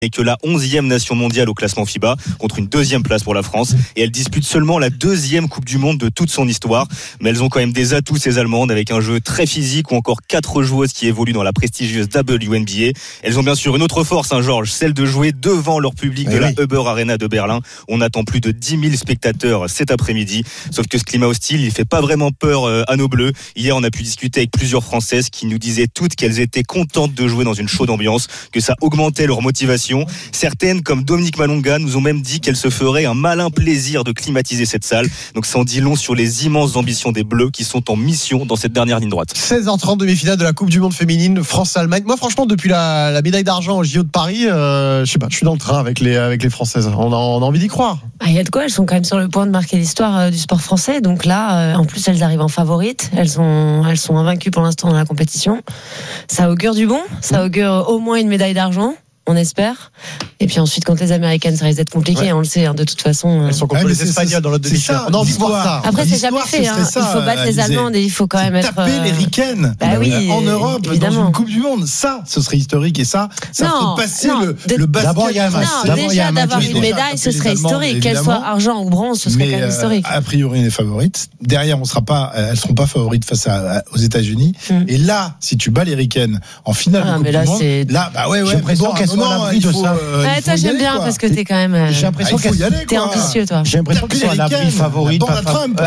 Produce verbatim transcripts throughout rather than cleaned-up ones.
n'est que la onzième nation mondiale au classement FIBA, contre une deuxième place pour la France. Et elle dispute seulement la deuxième Coupe du Monde de toute son histoire. Mais elles ont quand même des atouts, ces Allemandes, avec un jeu très physique ou encore quatre joueuses qui évoluent dans la prestigieuse W N B A. Elles ont bien sûr une autre force, hein, Georges, celle de jouer devant leur public de oui, la oui. Uber Arena de Berlin. On attend plus de dix mille spectateurs cet après-midi. Sauf que ce climat hostile, il fait pas vraiment peur à nos Bleus. Hier, on a pu discuter avec plusieurs Françaises qui nous disaient toutes qu'elles étaient contentes de jouer dans une chaude ambiance, que ça augmentait leur motivation. Certaines, comme Dominique Malonga, nous ont même dit qu'elles se feraient un malin plaisir de climatiser cette salle. Donc ça en dit long sur les immenses ambitions des Bleus qui sont en mission dans cette dernière ligne droite. seize heures trente, demi-finale de la Coupe du Monde féminine, France-Allemagne. Moi, franchement, depuis la, la médaille d'argent au J O de Paris, euh, je sais pas, je suis dans le train avec les, avec les Françaises. On a, on a envie d'y croire. Il ah, y a de quoi, elles sont quand même sur le point de marquer l'histoire euh, du sport français. Donc là, euh, en plus, elles arrivent en favorites. Elles sont, elles sont invaincues pour l'instant dans la compétition. Ça augure du bon. Ça augure au moins une médaille d'argent. On espère. Et puis ensuite, contre les Américaines, ça risque d'être compliqué. Ouais. On le sait, hein, de toute façon. Elles sont contre ouais, les Espagnols dans l'autre demi-finale. On a envie de voir ça. Après, c'est jamais fait. Hein. Ça, il faut battre les Allemandes et il faut quand même être. Taper les ricaines bah oui, en Europe, évidemment. Dans une Coupe du Monde. Ça, ce serait historique. Et ça, ça non, ferait passer non, le, de... le basket. D'abord, il y a un match. Non, D'abord, déjà, d'avoir une médaille, ce serait historique. Qu'elle soit argent ou bronze, ce serait quand même historique. A priori, les favorites. Derrière, on sera pas, elles seront pas favorites face aux États-Unis. Et là, si tu bats les ricaines en finale de Coupe du Monde, là, bah ouais, ouais. J'ai l'impression qu'elles sont à l'abri de ça. Ouais, toi j'aime bien quoi. Parce que t'es quand même. J'ai l'impression ah, qu'elle t'es ambitieux toi. J'ai l'impression qu'elles sont à l'abri favorite, pas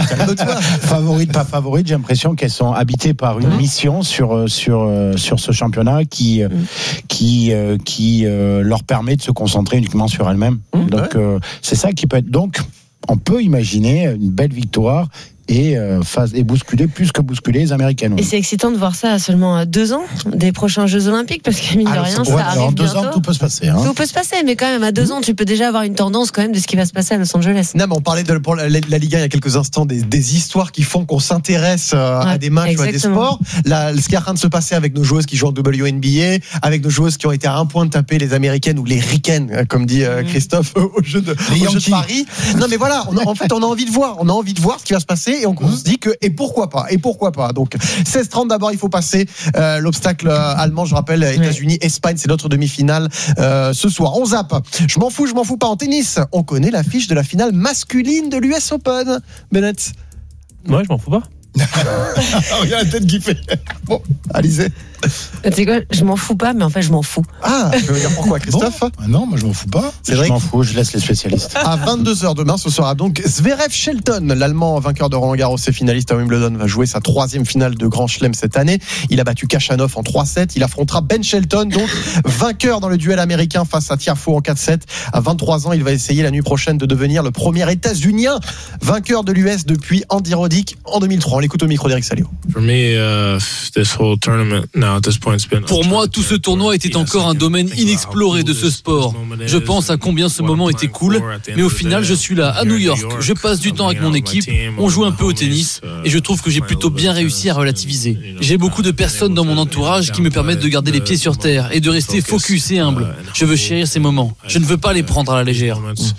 favorite, pas favorite. J'ai l'impression qu'elles sont habitées par une mmh. mission sur sur sur ce championnat qui mmh. qui qui euh, leur permet de se concentrer uniquement sur elles-mêmes. Mmh. Donc ouais. euh, c'est ça qui peut être. Donc on peut imaginer une belle victoire. Et, euh, phase, et bousculer plus que bousculer les Américaines. Et c'est excitant de voir ça à seulement deux ans des prochains Jeux Olympiques, parce que mine de rien, ouais, ça arrive en deux bientôt. ans, tout peut se passer. Hein. Tout peut se passer, mais quand même, à deux mmh. ans, tu peux déjà avoir une tendance quand même de ce qui va se passer à Los Angeles. Non, mais on parlait de pour la, la Liga il y a quelques instants des, des histoires qui font qu'on s'intéresse euh, ouais, à des matchs exactement. Ou à des sports. Là, ce qui est en train de se passer avec nos joueuses qui jouent en W N B A, avec nos joueuses qui ont été à un point de taper les Américaines ou les Ricaines, comme dit euh, Christophe mmh. au jeu de, au jeu de Paris. Non, mais voilà, on a, en fait, on a envie de voir, on a envie de voir ce qui va se passer, et on, on se dit que et pourquoi pas et pourquoi pas. Donc seize trente d'abord, il faut passer euh, l'obstacle euh, allemand, je rappelle, États-Unis, Espagne, c'est notre demi-finale euh, ce soir. On zappe. Je m'en fous, je m'en fous pas en tennis. On connaît l'affiche de la finale masculine de l'U S Open. Bennett. Moi, je m'en fous pas. Regarde la tête qui fait. Bon, Alizé. Tu sais quoi, je m'en fous pas, mais en fait, je m'en fous. Ah, je veux dire pourquoi, Christophe bon, ah Non, moi, je m'en fous pas. C'est vrai. Je m'en fous, je laisse les spécialistes. À vingt-deux heures demain, ce sera donc Zverev Shelton, l'Allemand vainqueur de Roland Garros et finaliste à Wimbledon, va jouer sa troisième finale de Grand Chelem cette année. Il a battu Khachanov en trois sept. Il affrontera Ben Shelton, donc vainqueur dans le duel américain face à Tiafoe en quatre sept. À vingt-trois ans, il va essayer la nuit prochaine de devenir le premier États-Unien vainqueur de l'U S depuis Andy Roddick en deux mille trois. On l'écoute au micro d'Eric Salio. For me, uh, this whole tournament now at this point has been. Pour moi, tout ce tournoi était encore un domaine inexploré de ce sport. Je pense à combien ce moment était cool, mais au final, je suis là, à New York. Je passe du temps avec mon équipe, on joue un peu au tennis, et je trouve que j'ai plutôt bien réussi à relativiser. J'ai beaucoup de personnes dans mon entourage qui me permettent de garder les pieds sur terre et de rester focus et humble. Je veux chérir ces moments. Je ne veux pas les prendre à la légère.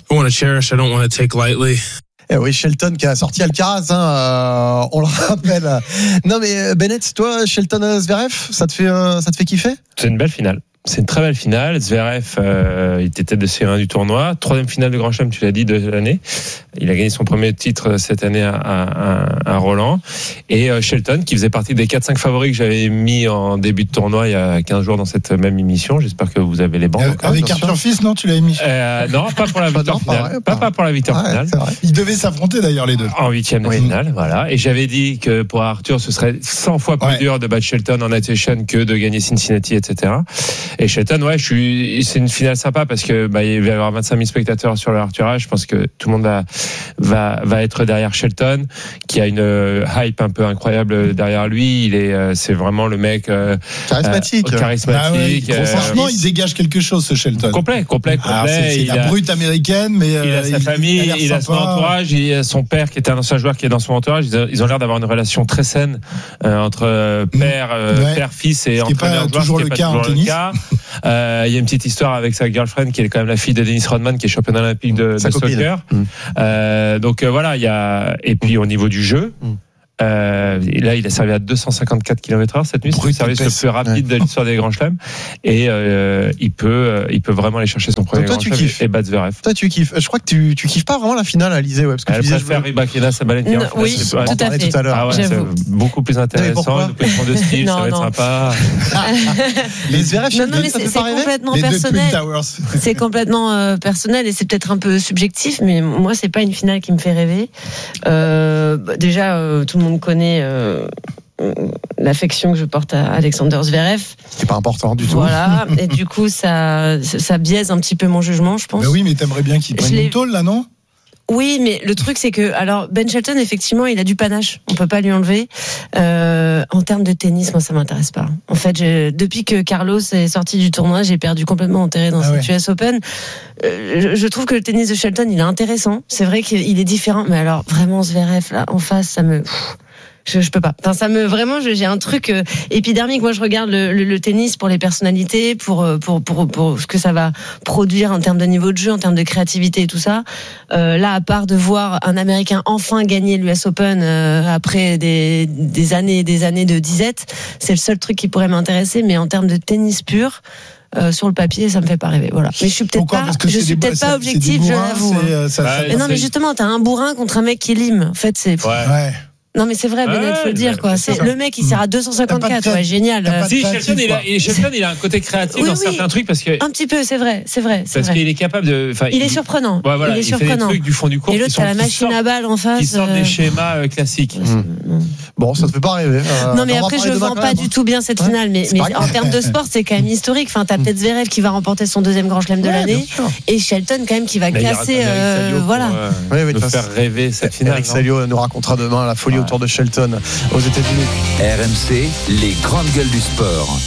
Eh oui, Shelton qui a sorti Alcaraz, hein, euh, on le rappelle. Non mais Bennett, toi, Shelton Zverev, ça te fait, euh, ça te fait kiffer ? C'est une belle finale. C'est une très belle finale. Zverev, euh, il était tête de série un du tournoi. Troisième finale de Grand Chelem, tu l'as dit, de l'année. Il a gagné son premier titre cette année à, à, à Roland. Et euh, Shelton, qui faisait partie des quatre cinq favoris que j'avais mis en début de tournoi il y a quinze jours dans cette même émission. J'espère que vous avez les bancs. Euh, avec Arthur Fils, non, tu l'avais mis euh, Non, pas pour la victoire finale. Pareil, pas, pas pour la victoire ouais, finale. Ils devaient s'affronter d'ailleurs les deux. En huitième de oui. finale, voilà. Et j'avais dit que pour Arthur, ce serait cent fois plus ouais. dur de battre Shelton en attrition que de gagner Cincinnati, et cetera. Et Shelton, ouais, je suis, c'est une finale sympa parce que bah, il va y avoir vingt-cinq mille spectateurs sur le Arthurage. Je pense que tout le monde va, va, va être derrière Shelton, qui a une hype un peu incroyable derrière lui. Il est, c'est vraiment le mec euh, charismatique. Euh, charismatique. Ah ouais, euh, franchement, il dégage quelque chose, ce Shelton. Complet, complet, complet. Alors, c'est, c'est il la a, brute américaine, mais il a sa il, famille, il, il a son entourage, il a son père qui est un ancien joueur qui est dans son entourage. Ils, a, ils ont l'air d'avoir une relation très saine euh, entre père, euh, ouais. père, fils et entraîneur. C'est pas toujours le cas en tennis. Euh, il y a une petite histoire avec sa girlfriend qui est quand même la fille de Dennis Rodman, qui est championne olympique de, de soccer. Mmh. Euh, donc euh, voilà, il y a et puis au niveau du jeu. Mmh. Euh, là, il a servi à deux cent cinquante-quatre kilomètres heure cette nuit. C'est le service le plus rapide de l'histoire des grands chelems. Et euh, il peut, il peut vraiment aller chercher son premier grand chelem et battre Zverev. Toi, tu kiffes. Je crois que tu, tu kiffes pas vraiment la finale, Alizé. Ouais, parce que elle tu disais, préfère Rybakina Sabalenka. Oui, tout à fait. Tout à l'heure. Ah ouais, c'est beaucoup plus intéressant. Une opposition de style, non, ça va non. être sympa. Les Zverev, non, non, mais c'est, c'est complètement personnel. C'est complètement euh, personnel et c'est peut-être un peu subjectif, mais moi, c'est pas une finale qui me fait rêver. Euh, déjà, euh, tout le monde connaît euh, l'affection que je porte à Alexander Zverev. C'est pas important du tout. Voilà, et du coup, ça, ça biaise un petit peu mon jugement, je pense. Bah oui, mais t'aimerais bien qu'il prenne une tôle, là, non ? Oui, mais le truc c'est que alors Ben Shelton effectivement il a du panache, on peut pas lui enlever. Euh, en termes de tennis, moi ça m'intéresse pas. En fait, je, depuis que Carlos est sorti du tournoi, j'ai perdu complètement intérêt dans ah cette ouais. U S Open. Euh, je, je trouve que le tennis de Shelton il est intéressant. C'est vrai qu'il est différent, mais alors vraiment Zverev là en face, ça me pff, Je, je peux pas. Enfin, ça me vraiment, j'ai un truc euh, épidermique. Moi, je regarde le, le, le tennis pour les personnalités, pour, pour pour pour ce que ça va produire en termes de niveau de jeu, en termes de créativité et tout ça. Euh, là, à part de voir un Américain enfin gagner l'U S Open euh, après des des années et des années de disette, c'est le seul truc qui pourrait m'intéresser. Mais en termes de tennis pur. Euh, sur le papier, ça me fait pas rêver. Voilà. Mais je suis peut-être Pourquoi pas, je suis peut-être pas objectif, je l'avoue. Hein. Ça, bah, mais non, mais justement, t'as un bourrin contre un mec qui lime. En fait, c'est. Ouais. ouais. Non mais c'est vrai, Bennett, faut le dire quoi. C'est le mec, il sert à deux cent cinquante-quatre, ouais, génial. Si Shelton, il a, et Shelton, il a un côté créatif oui, dans oui. certains trucs parce que un petit peu, c'est vrai, c'est vrai. C'est parce vrai. qu'il est capable de. Il, il est surprenant. Ouais, voilà, il est il surprenant. fait des trucs du fond du court. Et l'autre, t'as la machine à balles en face. Qui sortent des schémas euh, classiques. Mmh. Bon, ça te fait pas rêver. Euh, non mais après, je vends pas du tout bien cette finale, mais en termes de sport, c'est quand même historique. Enfin, t'as peut-être Zverev qui va remporter son deuxième grand chelem de l'année, et Shelton quand même qui va casser. Voilà. Nous faire rêver cette finale. Eric Salio nous racontera demain la folie autour de Shelton aux États-Unis. R M C, les grandes gueules du sport.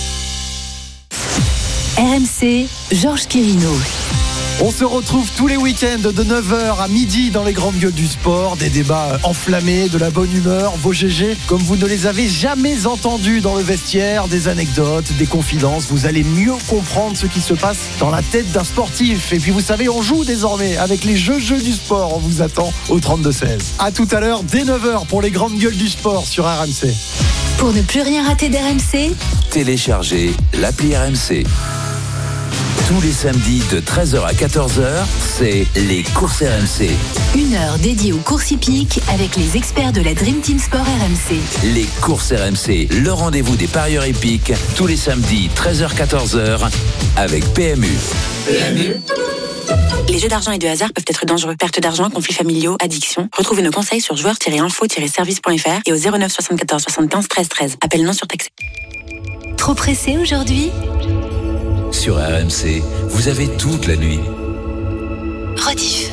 R M C, Georges Quirino. On se retrouve tous les week-ends de neuf heures à midi dans les grandes gueules du sport. Des débats enflammés, de la bonne humeur, vos G G comme vous ne les avez jamais entendus dans le vestiaire, des anecdotes, des confidences. Vous allez mieux comprendre ce qui se passe dans la tête d'un sportif. Et puis vous savez, on joue désormais avec les jeux jeux du sport. On vous attend au trente-deux seize. À tout à l'heure dès neuf heures pour les grandes gueules du sport sur R M C. Pour ne plus rien rater d'R M C, téléchargez l'appli R M C. Tous les samedis de treize heures à quatorze heures, c'est les courses R M C. Une heure dédiée aux courses hippiques avec les experts de la Dream Team Sport R M C. Les courses R M C, le rendez-vous des parieurs hippiques, tous les samedis treize heures à quatorze heures avec P M U. P M U. Les jeux d'argent et de hasard peuvent être dangereux. Perte d'argent, conflits familiaux, addiction. Retrouvez nos conseils sur joueurs tiret info tiret service point f r et au zéro neuf soixante-quatorze soixante-quinze treize treize. Appel non surtaxé. Trop pressé aujourd'hui ? Sur R M C, vous avez toute la nuit. Rediff.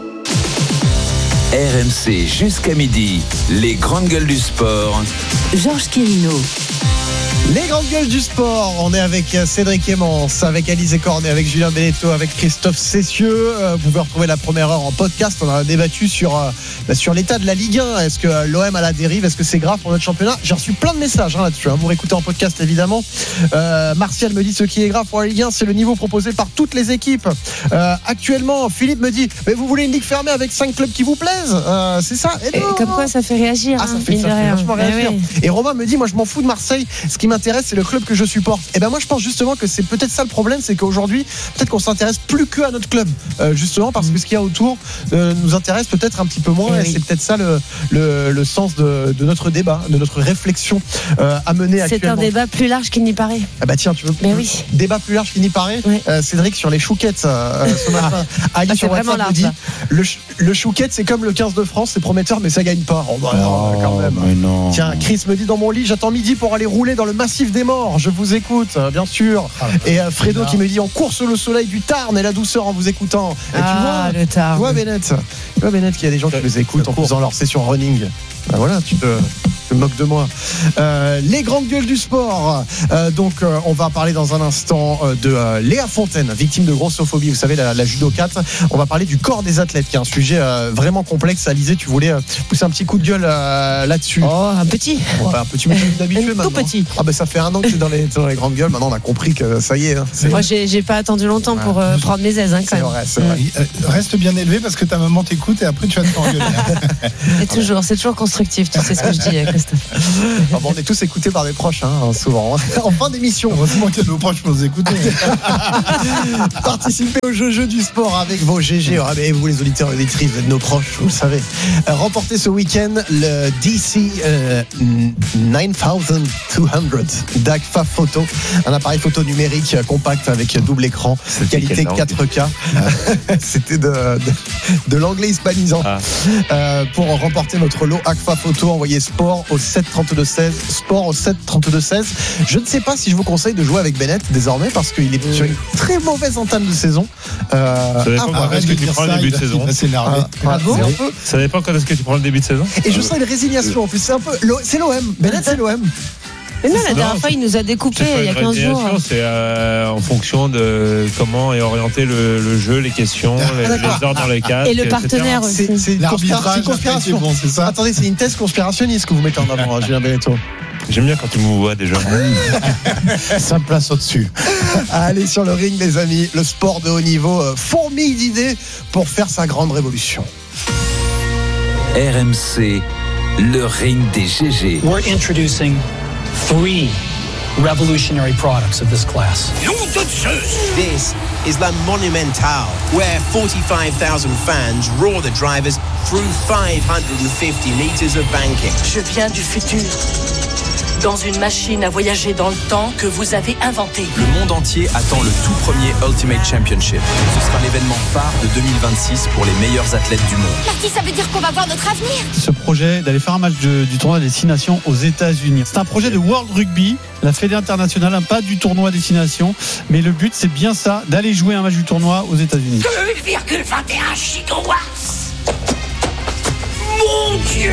R M C jusqu'à midi, les grandes gueules du sport. Georges Quirino. Les grandes gueules du sport, on est avec Cédric Emmons, avec Alizé Cornet, avec Julien Beneteau, avec Christophe Cessieux. Vous pouvez retrouver la première heure en podcast. On a débattu sur, sur l'état de la Ligue un. Est-ce que l'O M a la dérive? Est-ce que c'est grave pour notre championnat? J'ai reçu plein de messages hein, là-dessus. Hein. Vous réécoutez en podcast évidemment. Euh, Martial me dit ce qui est grave pour la Ligue un, c'est le niveau proposé par toutes les équipes. Euh, actuellement, Philippe me dit mais vous voulez une ligue fermée avec cinq clubs qui vous plaisent euh, C'est ça. Et, Et comme quoi ça fait réagir. Ah, ça hein, fait, ça fait vachement réagir. Oui. Et Romain me dit moi je m'en fous de Marseille. Ce qui m'intéresse c'est le club que je supporte. Et ben moi je pense justement que c'est peut-être ça le problème, c'est qu'aujourd'hui peut-être qu'on s'intéresse plus que à notre club euh, justement parce que ce qu'il y a autour euh, nous intéresse peut-être un petit peu moins. Et, et oui. c'est peut-être ça le, le, le sens de, de notre débat, de notre réflexion euh, à mener c'est actuellement. C'est un débat plus large qu'il n'y paraît. Ah bah tiens tu veux mais oui. Débat plus large qu'il n'y paraît. Oui. Euh, Cédric sur les chouquettes euh, ce matin. Ali ah, sur WhatsApp me dit le, le chouquette c'est comme le quinze de France, c'est prometteur mais ça gagne pas. Oh, bah, oh, quand même. Mais non. Tiens Chris me dit dans mon lit j'attends midi pour aller rouler dans le massif des morts. Je vous écoute bien sûr. Ah, et euh, Fredo qui me dit en course le soleil du Tarn et la douceur en vous écoutant. Et ah, tu vois, le Tarn. Tu vois Bennett, tu vois Bennett qu'il y a des gens qui les écoutent en faisant leur session running. Ben voilà, tu te me moque de moi. Euh, les grandes gueules du sport. Euh, donc, euh, on va parler dans un instant euh, de euh, Léa Fontaine, victime de grossophobie. Vous savez, la, la judokate. On va parler du corps des athlètes, qui est un sujet euh, vraiment complexe. Alizé, tu voulais euh, pousser un petit coup de gueule euh, là-dessus. Oh, un petit. Ouais, un petit, mais d'habitude maintenant. Tout petit. Ah ben ça fait un an que tu es dans les, dans les grandes gueules. Maintenant, on a compris que ça y est. Hein, moi, j'ai, j'ai pas attendu longtemps ouais. pour euh, prendre mes aises, hein, quand c'est même. Vrai, c'est vrai. Mmh. Reste bien élevé parce que ta maman t'écoute et après tu vas te engueuler. Et toujours, c'est toujours constructif. Tu sais ce que je dis, Christophe. Ah bon, on est tous écoutés par des proches, hein, souvent. En fin d'émission. Heureusement qu'il y a nos proches pour nous écouter. Participez au jeu, jeu du sport avec vos G G. Ah, mais vous, les auditeurs et auditrices, vous êtes nos proches, vous le savez. Euh, remportez ce week-end le D C euh, neuf mille deux cents d'A G F A Photo, un appareil photo numérique compact avec double écran, c'était qualité quatre K. C'était de, de, de l'anglais hispanisant. Ah. Euh, pour remporter votre lot A G F A Photo, envoyez sport au sept trente-deux seize. Sport au sept trente-deux seize. Je ne sais pas si je vous conseille de jouer avec Bennett désormais parce qu'il est sur une très mauvaise entame de saison. Euh, ça dépend ah, quand est-ce que tu prends le début de saison. Ah, ah, bon ça dépend quand est-ce que tu prends le début de saison. Et je sens une résignation en plus. C'est un peu, c'est l'O M. Bennett, c'est l'O M. Mais non, la dernière fois, il nous a découpé il y a quinze jours. C'est euh, en fonction de comment est orienté le, le jeu, les questions, les, les ordres dans les casques. Et le partenaire aussi. C'est, c'est une conspiration. Bon, c'est ça. Attendez, c'est une thèse conspirationniste que vous mettez en avant, Julien Benetton. J'aime bien quand tu me vois déjà. Ça me place au-dessus. Allez sur le ring, les amis. Le sport de haut niveau fourmille d'idées pour faire sa grande révolution. R M C, le ring des G G. We're introducing three revolutionary products of this class. This is the Monumental, where forty-five thousand fans roar the drivers through five hundred fifty meters of banking. Je viens du futur, dans une machine à voyager dans le temps que vous avez inventée. Le monde entier attend le tout premier Ultimate Championship. Ce sera l'événement phare de deux mille vingt-six pour les meilleurs athlètes du monde. Marty, ça veut dire qu'on va voir notre avenir. Ce projet d'aller faire un match de, du tournoi Destination aux États-Unis. C'est un projet de World Rugby, la Fédé internationale, hein, pas du tournoi Destination, mais le but c'est bien ça, d'aller jouer un match du tournoi aux États-Unis. deux virgule vingt et un gigawatts. Mon Dieu.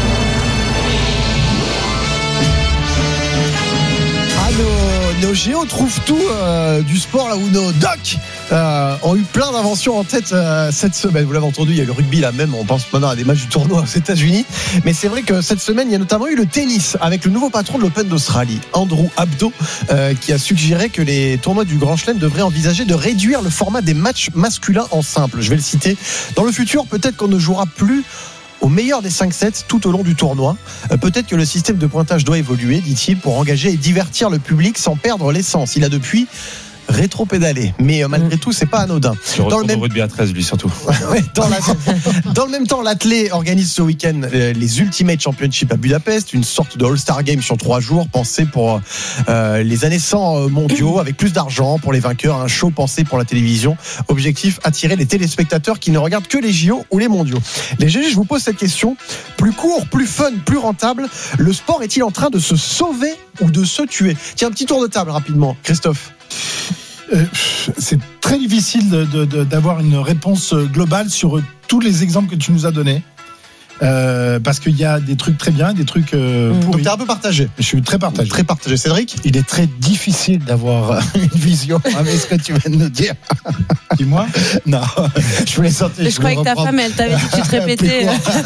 Nos, nos géos trouvent tout euh, du sport là où nos docs euh, ont eu plein d'inventions en tête euh, cette semaine. Vous l'avez entendu, il y a le rugby là même, on pense maintenant à des matchs du tournoi aux États-Unis. Mais c'est vrai que cette semaine, il y a notamment eu le tennis avec le nouveau patron de l'Open d'Australie, Andrew Abdo, euh, qui a suggéré que les tournois du Grand Chelem devraient envisager de réduire le format des matchs masculins en simple. Je vais le citer. Dans le futur, peut-être qu'on ne jouera plus au meilleur des cinq sets tout au long du tournoi. Euh, peut-être que le système de pointage doit évoluer, dit-il, pour engager et divertir le public sans perdre l'essence. Il a depuis rétro-pédalé, mais euh, malgré tout, c'est pas anodin. Le dans le même rugby à treize, lui surtout. ouais, dans, la... dans le même temps, l'athlète organise ce week-end euh, les Ultimate Championship à Budapest, une sorte de All-Star Game sur trois jours, pensé pour euh, les années cent mondiaux, avec plus d'argent pour les vainqueurs, un show pensé pour la télévision. Objectif, attirer les téléspectateurs qui ne regardent que les J O ou les mondiaux. Les G G, je vous pose cette question. Plus court, plus fun, plus rentable, le sport est-il en train de se sauver ou de se tuer? Tiens, un petit tour de table rapidement, Christophe. Euh, c'est très difficile de, de, de, d'avoir une réponse globale sur tous les exemples que tu nous as donnés. Euh, parce qu'il y a des trucs très bien, des trucs euh, mmh. Donc t'es un peu partagé. Je suis très partagé. Très partagé. Cédric, il est très difficile d'avoir une vision avec ce que tu viens de nous dire. Dis-moi. Non, je voulais sortir. Je, je croyais que ta femme, elle t'avait dit que tu te répétais.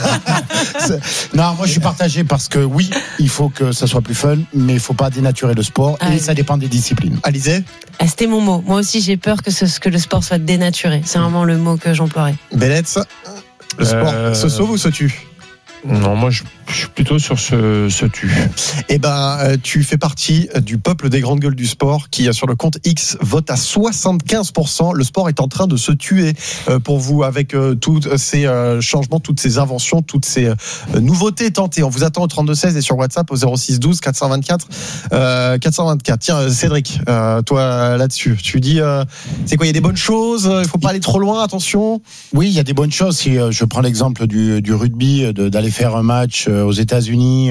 Non, moi je suis partagé parce que oui, il faut que ça soit plus fun, mais il faut pas dénaturer le sport ah, et oui. Ça dépend des disciplines. Alizé, ah, c'était mon mot. Moi aussi, j'ai peur que, ce, que le sport soit dénaturé. C'est vraiment le mot que j'emploierais. Bennett, le sport euh... se sauve ou se tue? Non, moi je, je suis plutôt sur ce, ce tu. Eh ben, euh, tu fais partie du peuple des grandes gueules du sport qui, sur le compte X, vote à soixante-quinze pour cent. Le sport est en train de se tuer euh, pour vous avec euh, tous ces euh, changements, toutes ces inventions, toutes ces euh, nouveautés tentées. On vous attend au trente-deux seize et sur WhatsApp au zéro six douze quatre cent vingt-quatre euh, quatre cent vingt-quatre. Tiens, Cédric, euh, toi là-dessus, tu dis, euh, c'est quoi? Il y a des bonnes choses. Il faut pas aller trop loin. Attention. Oui, il y a des bonnes choses. Si euh, je prends l'exemple du, du rugby, de, d'aller faire un match aux États-Unis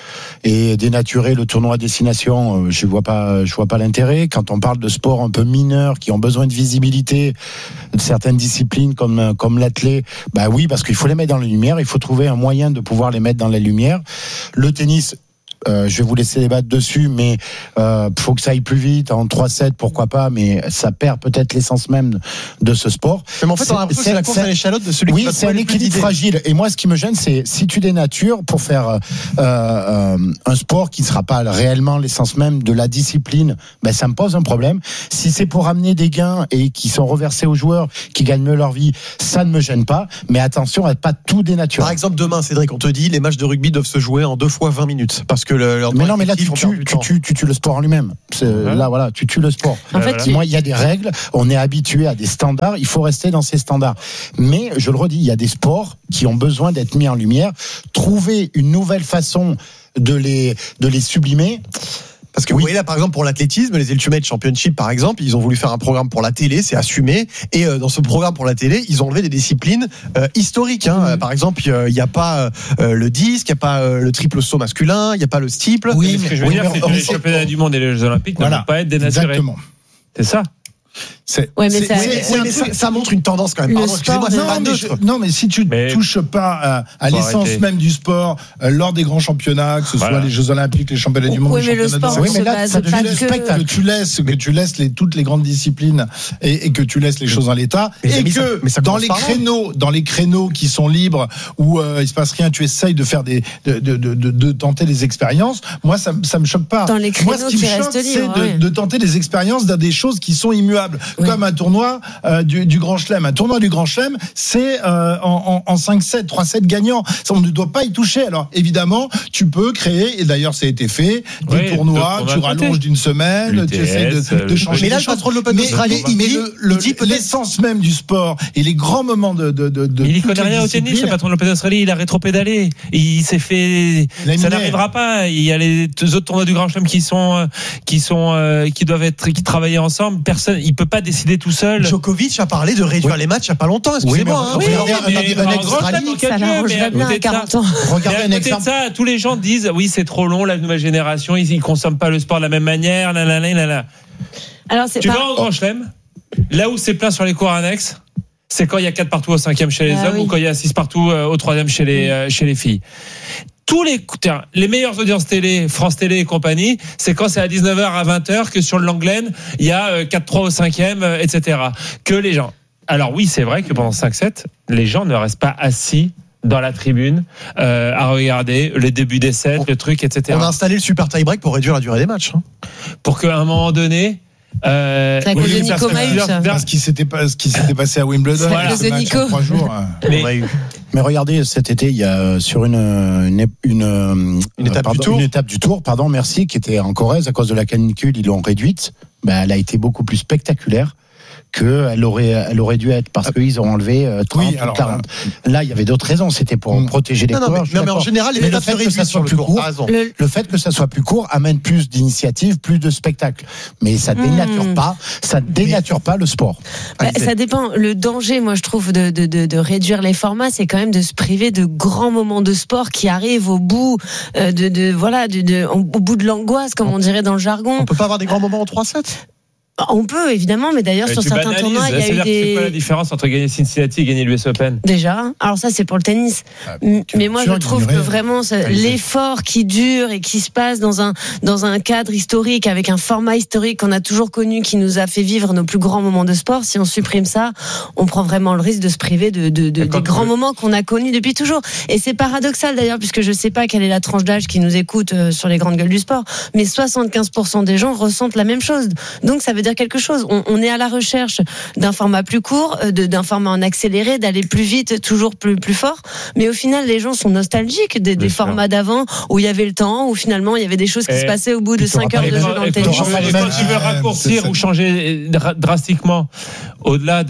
et dénaturer le tournoi à destination, je vois pas, je vois pas l'intérêt. Quand on parle de sports un peu mineurs qui ont besoin de visibilité, de certaines disciplines comme comme l'athlé, bah oui, parce qu'il faut les mettre dans la lumière. Il faut trouver un moyen de pouvoir les mettre dans la lumière. Le tennis. Euh, je vais vous laisser débattre dessus, mais euh, faut que ça aille plus vite en trois sept, pourquoi pas, mais ça perd peut-être l'essence même de ce sport. Mais en fait, on a l'impression que c'est la course à l'échalote de celui oui, qui va c'est un équilibre fragile. Et moi, ce qui me gêne, c'est si tu dénatures pour faire euh, euh, un sport qui ne sera pas réellement l'essence même de la discipline, ben ça me pose un problème. Si c'est pour amener des gains et qui sont reversés aux joueurs qui gagnent mieux leur vie, ça ne me gêne pas. Mais attention à ne pas tout dénaturer. Par exemple, demain, Cédric, on te dit les matchs de rugby doivent se jouer en deux fois vingt minutes parce que le, mais non, mais là tu tues, tu, tu, tu tues le sport en lui-même. C'est, ouais. Là, voilà, tu tues le sport. En fait, voilà. Moi, il y a des règles, on est habitué à des standards, il faut rester dans ces standards. Mais je le redis, il y a des sports qui ont besoin d'être mis en lumière. Trouver une nouvelle façon de les de les sublimer. Parce que oui. Vous voyez là, par exemple, pour l'athlétisme, les Ultimate Championship, par exemple, ils ont voulu faire un programme pour la télé, c'est assumé. Et euh, dans ce programme pour la télé, ils ont enlevé des disciplines euh, historiques. Hein. Mmh. Par exemple, il n'y a pas euh, le disque, il n'y a pas euh, le triple saut masculin, il n'y a pas le steeple. Oui, mais ce que je veux oui, dire, c'est que les championnats du monde et les Jeux Olympiques voilà. ne vont pas être dénaturés. Exactement. C'est ça. C'est, ouais, mais, c'est, ça, c'est, c'est mais ça, ça montre une tendance quand même. Pardon, excusez-moi, c'est pas non, mais je, non, mais si tu ne touches pas à, à l'essence arrêter. même du sport euh, lors des grands championnats, que ce voilà. soit les Jeux Olympiques, les championnats du monde, oui, les mais championnats le sport, de oui, mais là, ça devient du spectacle. Que tu laisses, que tu laisses les, toutes les grandes disciplines et, et que tu laisses les choses en l'état, mais et que ça, mais ça dans les créneaux, dans les créneaux qui sont libres où euh, il se passe rien, tu essayes de faire des, de, de, de, de, de tenter des expériences. Moi, ça, ça me choque pas. Dans les Moi, ce qui me choque, c'est de, de tenter des expériences dans des choses qui sont immuables, comme un tournoi euh, du, du Grand Chelem. Un tournoi du Grand Chelem, c'est euh, en, en, en cinq sept, trois sept gagnants. Ça, on ne doit pas y toucher. Alors, évidemment, tu peux créer, et d'ailleurs, ça a été fait, des oui, tournois, tu rallonges d'une semaine, L'U T S, tu essaies de, de changer. Mais là, le patron de l'Open d'Australie, il dit, le, dit l'essence même du sport et les grands moments de. de, de, de il y connaît rien au tennis, le patron de l'Open d'Australie, il a rétropédalé. Il s'est fait. Ça n'arrivera pas. Il y a les autres tournois du Grand Chelem qui sont, qui sont, euh, qui doivent être, qui travaillent ensemble. Personne, il peut pas décider tout seul. Djokovic a parlé de réduire oui. les matchs il n'y a pas longtemps, excusez-moi. Oui, hein. oui, regardez un, un, un Australie, ça l'arrangerait bien à quarante ans. Regardez un exemple. Ça, tous les gens disent oui, c'est trop long, la nouvelle génération, ils ne consomment pas le sport de la même manière. Là, là, là, là, là. Alors, c'est tu pas... vas au Grand Chelem, là où c'est plein sur les cours annexes, c'est quand il y a quatre partout au cinquième chez les ah, hommes oui. ou quand il y a six partout au troisième chez les, euh, chez les filles. Tous les, tiens, les meilleures audiences télé, France Télé et compagnie, c'est quand c'est à dix-neuf heures à vingt heures que sur le Langlaine, il y a quatre trois au cinquième, et cetera. Que les gens. Alors oui, c'est vrai que pendant cinq sept, les gens ne restent pas assis dans la tribune euh, à regarder les débuts des sets, le truc, et cetera. On a installé le super tie-break pour réduire la durée des matchs. Hein. Pour qu'à un moment donné... Euh, c'est à cause oui, de Nico Maïs. Ce qui s'était pas, ce qui s'était passé à Wimbledon. Voilà. Ce match en trois jours. Mais, mais regardez, cet été, il y a sur une une une, une étape pardon, du tour, une étape du tour, pardon, merci, qui était en Corrèze à cause de la canicule, ils l'ont réduite. Ben, elle a été beaucoup plus spectaculaire qu'elle aurait, elle aurait dû être parce ah, qu'ils ont enlevé trente oui, alors, quarante. Là, là, il y avait d'autres raisons. C'était pour mmh. protéger les non, coureurs. Non, mais, mais en général, les mais le fait que ça soit plus court, le... le fait que ça soit plus court amène plus d'initiatives, plus de spectacles. Mais ça dénature mmh. pas, ça dénature pas le sport. Bah, ça dépend. Le danger, moi, je trouve, de, de, de, de réduire les formats, c'est quand même de se priver de grands moments de sport qui arrivent au bout de, de voilà, de, de, au bout de l'angoisse, comme on dirait dans le jargon. On peut pas avoir des grands moments en trois sept. On peut évidemment, mais d'ailleurs mais sur certains banalises. tournois, il y a eu des. C'est quoi la différence entre gagner Cincinnati et gagner l'U S Open ? Déjà, alors ça c'est pour le tennis. Ah, mais moi je trouve que vraiment ça, l'effort qui dure et qui se passe dans un dans un cadre historique avec un format historique qu'on a toujours connu, qui nous a fait vivre nos plus grands moments de sport. Si on supprime ça, on prend vraiment le risque de se priver de, de, de des grands moments qu'on a connus depuis toujours. Et c'est paradoxal d'ailleurs, puisque je sais pas quelle est la tranche d'âge qui nous écoute sur les grandes gueules du sport, mais soixante-quinze pour cent des gens ressentent la même chose. Donc ça veut dire quelque chose. On, on est à la recherche d'un format plus court, de, d'un format en accéléré, d'aller plus vite, toujours plus, plus fort. Mais au final, les gens sont nostalgiques des, des formats d'avant où il y avait le temps, où finalement il y avait des choses qui et se passaient au bout de cinq heures de jeu dans le tennis. Quand tu veux raccourcir ou changer drastiquement au-delà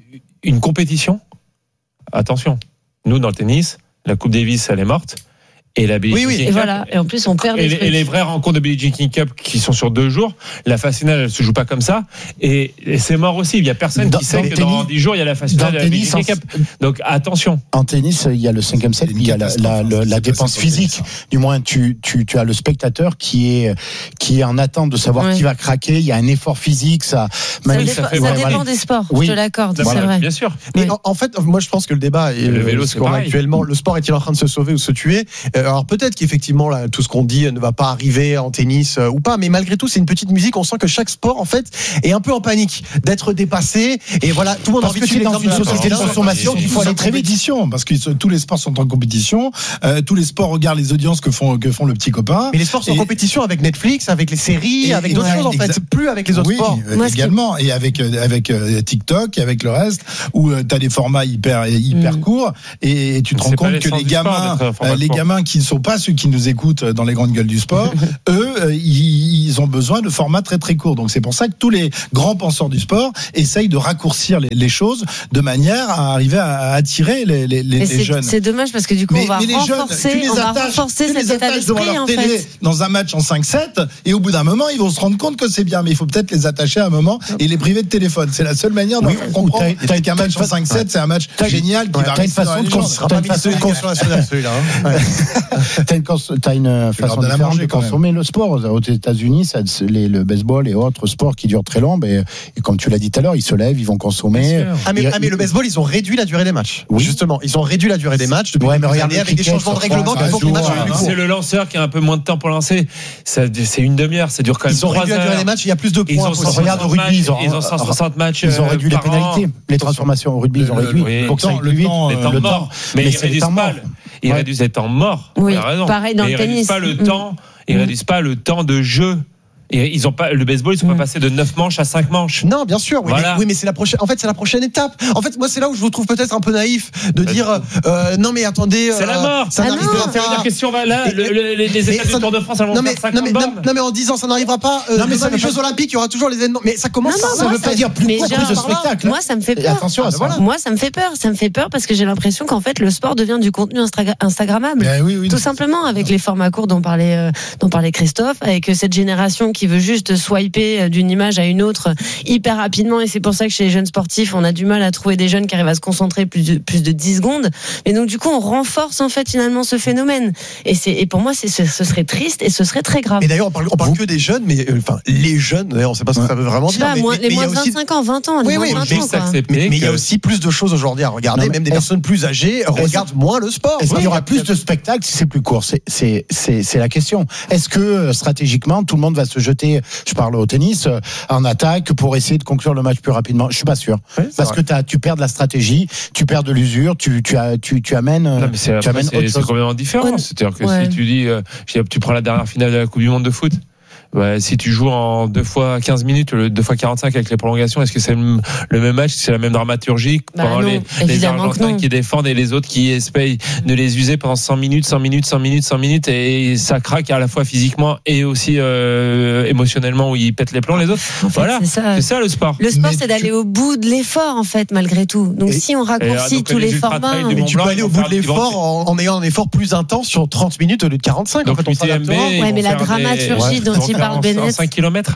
d'une compétition, attention, nous dans le tennis, la Coupe Davis, elle est morte. et la Billie oui, Jean oui, King et Cup. voilà. Et en plus, on perd et des les, trucs. et les vraies rencontres de Billie Jean King Cup qui sont sur deux jours, la phase finale, elle se joue pas comme ça. Et, et c'est mort aussi. Il y a personne dans, qui sait que tennis, dans dix jours, il y a la phase finale de la Billie Jean King Cup. Donc attention. En tennis, il y a le cinquième set, il y a la, la, la, la dépense physique. Du moins, tu, tu, tu as le spectateur qui est, qui est en attente de savoir ouais. qui va craquer. Il y a un effort physique. Ça, ça, dépend, ça, fait, ça ouais, dépend voilà. des sports. Oui. Je te l'accorde. Voilà, c'est vrai. Bien sûr. Mais oui. en, en fait, moi, je pense que le débat est le vélo, c'est pareil. Actuellement, le sport est-il en train de se sauver ou se tuer? Alors peut-être qu'effectivement, là, tout ce qu'on dit ne va pas arriver en tennis euh, ou pas, mais malgré tout, c'est une petite musique. On sent que chaque sport, en fait, est un peu en panique d'être dépassé. Et voilà, tout le monde parce a envie que de suivre dans une société de consommation qu'il faut aller très vite. Parce que tous les sports sont en compétition. Euh, tous les sports regardent les audiences que font que font le petit copain. Mais les sports sont et, en compétition avec Netflix, avec les séries, et, avec d'autres ouais, choses en fait, plus avec les autres oui, sports. Euh, également, et avec avec euh, TikTok, et avec le reste, où euh, t'as des formats hyper hyper mm. courts, et, et tu te rends compte que les gamins, euh, les gamins qui ne sont pas ceux qui nous écoutent dans les grandes gueules du sport, eux, euh, ils, ils ont besoin de formats très très courts. Donc c'est pour ça que tous les grands penseurs du sport essayent de raccourcir les, les choses de manière à arriver à attirer les, les, les, les jeunes. C'est dommage parce que du coup mais, on va renforcer, jeunes, on va renforcer cet état d'esprit en fait. Dans un match en cinq sept, et au bout d'un moment, ils vont se rendre compte que c'est bien, mais il faut peut-être les attacher à un moment et les priver de téléphone. C'est la seule manière de oui, comprendre qu'un match en cinq sept, c'est un match génial qui va rester dans les gens. T'as une façon de consommer celui-là. T'as une façon différente de consommer le sport. Aux États-Unis, le baseball et autres sports qui durent très long, et comme tu l'as dit tout à l'heure, ils se lèvent, ils vont consommer. Ah mais, ah mais le baseball, ils ont réduit la durée des matchs. Oui. Justement, ils ont réduit la durée des matchs depuis ouais, mais regardez, avec des changements de règlement qui font que les matchs soient plus courts. C'est le lanceur qui a un peu moins de temps pour lancer. Ça, c'est une demi-heure, ça dure quand même trois heures. Ils ont réduit la durée des matchs, il y a plus de points. Regarde au rugby, ils ont, ils ont cent soixante matchs. Ils ont réduit les pénalités, les transformations au rugby, ils ont réduit. Pour que ça aille plus vite. Le temps, mais ils réduisent pas. Ils réduisent les temps morts. Oui, pareil dans le tennis. Ils réduisent pas le temps. Ils réduisent pas le temps de jeu. Et ils ont pas le baseball, ils sont mmh. pas passés de neuf manches à cinq manches. Non, bien sûr. Oui, voilà. mais, oui, mais c'est la prochaine. En fait, c'est la prochaine étape. En fait, moi, c'est là où je vous trouve peut-être un peu naïf de dire euh, non, mais attendez. C'est euh, la mort. Ça ah n'arrivera pas. Ça veut dire que si on va là, et, le, le, les, les étapes du Tour de France, elles vont non, mais, faire cinq non, mais, non, non, mais en disant ça n'arrivera pas. Euh, non, mais ça les Jeux Olympiques, il y aura toujours les événements. Mais ça commence. Non, non, ça moi, veut pas dire plus court plus de spectacle. Moi, ça me fait peur. Attention à ça. Moi, ça me fait peur. Ça me fait peur parce que j'ai l'impression qu'en fait, le sport devient du contenu instagrammable. Tout simplement avec les formats courts dont parlait dont parlait Christophe, avec cette génération qui veut juste swiper d'une image à une autre hyper rapidement, et c'est pour ça que chez les jeunes sportifs on a du mal à trouver des jeunes qui arrivent à se concentrer plus de, plus de dix secondes, mais donc du coup on renforce en fait finalement ce phénomène, et, c'est, et pour moi c'est, ce, ce serait triste et ce serait très grave. Et d'ailleurs on parle, on parle que des jeunes, mais euh, enfin les jeunes, d'ailleurs on sait pas ce que ça veut vraiment dire, pas, mais, moins, mais, les mais moins de vingt-cinq ans, vingt ans, oui, les oui, moins de vingt ans quoi. Mais, mais il y a aussi plus de choses aujourd'hui à regarder, non, même des personnes plus âgées regardent moins le sport. Est-ce qu'il y aura plus de spectacles si c'est plus court? C'est, c'est, c'est, c'est la question. Est-ce que stratégiquement tout le monde va se jeter, je parle au tennis, en attaque pour essayer de conclure le match plus rapidement? Je suis pas sûr, oui, parce vrai. que t'as, tu perds de la stratégie, tu perds de l'usure, tu, tu, as, tu, tu amènes, non, mais c'est, tu amènes c'est, autre c'est chose. complètement différent. Ouais. C'est-à-dire que ouais. si tu dis, euh, tu prends la dernière finale de la Coupe du Monde de foot. Ouais, si tu joues en deux fois quinze minutes, le deux fois quarante-cinq avec les prolongations, est-ce que c'est le, le même match, c'est la même dramaturgie bah pendant non, les, les Argentins qui défendent et les autres qui essayent de les user pendant cent minutes, cent minutes, cent minutes, cent minutes, et ça craque à la fois physiquement et aussi euh, émotionnellement où ils pètent les plombs les autres. En fait, voilà, c'est ça. c'est ça le sport. Le sport, mais c'est d'aller tu... au bout de l'effort en fait, malgré tout. Donc et, si on raccourcit et, tous les, les formats, mais tu peux aller au bout de l'effort en, en ayant un effort plus intense sur trente minutes au lieu de quarante-cinq. Donc en fait, on s'adapte. Ouais, mais la dramaturgie dont il parle Bennett. Kilomètres.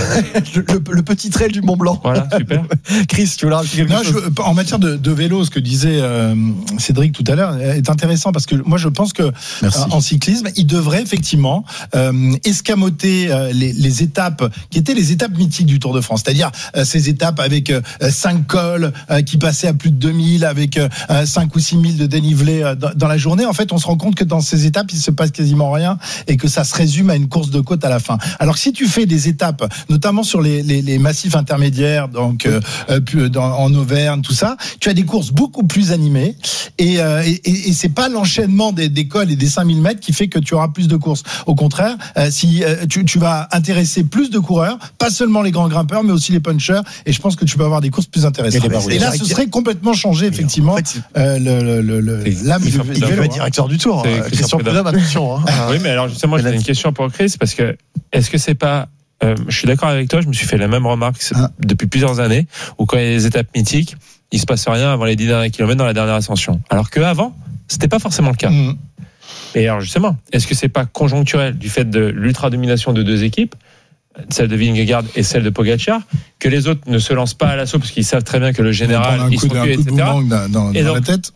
le, le, le petit trail du Mont Blanc. Voilà, super. Chris, tu veux rajouter quelque non, chose? je, en matière de, de vélo, ce que disait euh, Cédric tout à l'heure est intéressant, parce que moi je pense que euh, en cyclisme, il devrait effectivement euh, escamoter euh, les, les étapes qui étaient les étapes mythiques du Tour de France, c'est-à-dire euh, ces étapes avec euh, cinq cols euh, qui passaient à plus de deux mille, avec euh, cinq ou six mille de dénivelé euh, dans, dans la journée. En fait, on se rend compte que dans ces étapes, il se passe quasiment rien et que ça se résume à une course de côte à la fin. Alors que si tu fais des étapes, notamment sur les, les, les massifs intermédiaires, donc euh, euh, dans, en Auvergne, tout ça, tu as des courses beaucoup plus animées, et, euh, et, et c'est pas l'enchaînement des, des cols et des cinq mille mètres qui fait que tu auras plus de courses. Au contraire, euh, si euh, tu, tu vas intéresser plus de coureurs, pas seulement les grands grimpeurs, mais aussi les punchers, et je pense que tu peux avoir des courses plus intéressantes. Et, et là, ce serait complètement changé, effectivement, en fait, euh, le, le, le, l'âme du vélo. Le directeur du Tour. Hein. Christian Prudhomme, attention. Hein. Oui, mais alors justement, j'ai une question pour Chris, parce que est-ce que c'est pas Euh, je suis d'accord avec toi, je me suis fait la même remarque ah. depuis plusieurs années, où quand il y a des étapes mythiques, il se passe rien avant les dix derniers kilomètres dans la dernière ascension. Alors qu'avant, c'était pas forcément le cas. Mmh. Et alors justement, est-ce que c'est pas conjoncturel du fait de l'ultra-domination de deux équipes, celle de Vingegaard et celle de Pogacar, que les autres ne se lancent pas à l'assaut parce qu'ils savent très bien que le général, ils sont tués, et cetera. Dans, dans, et dans donc, la tête.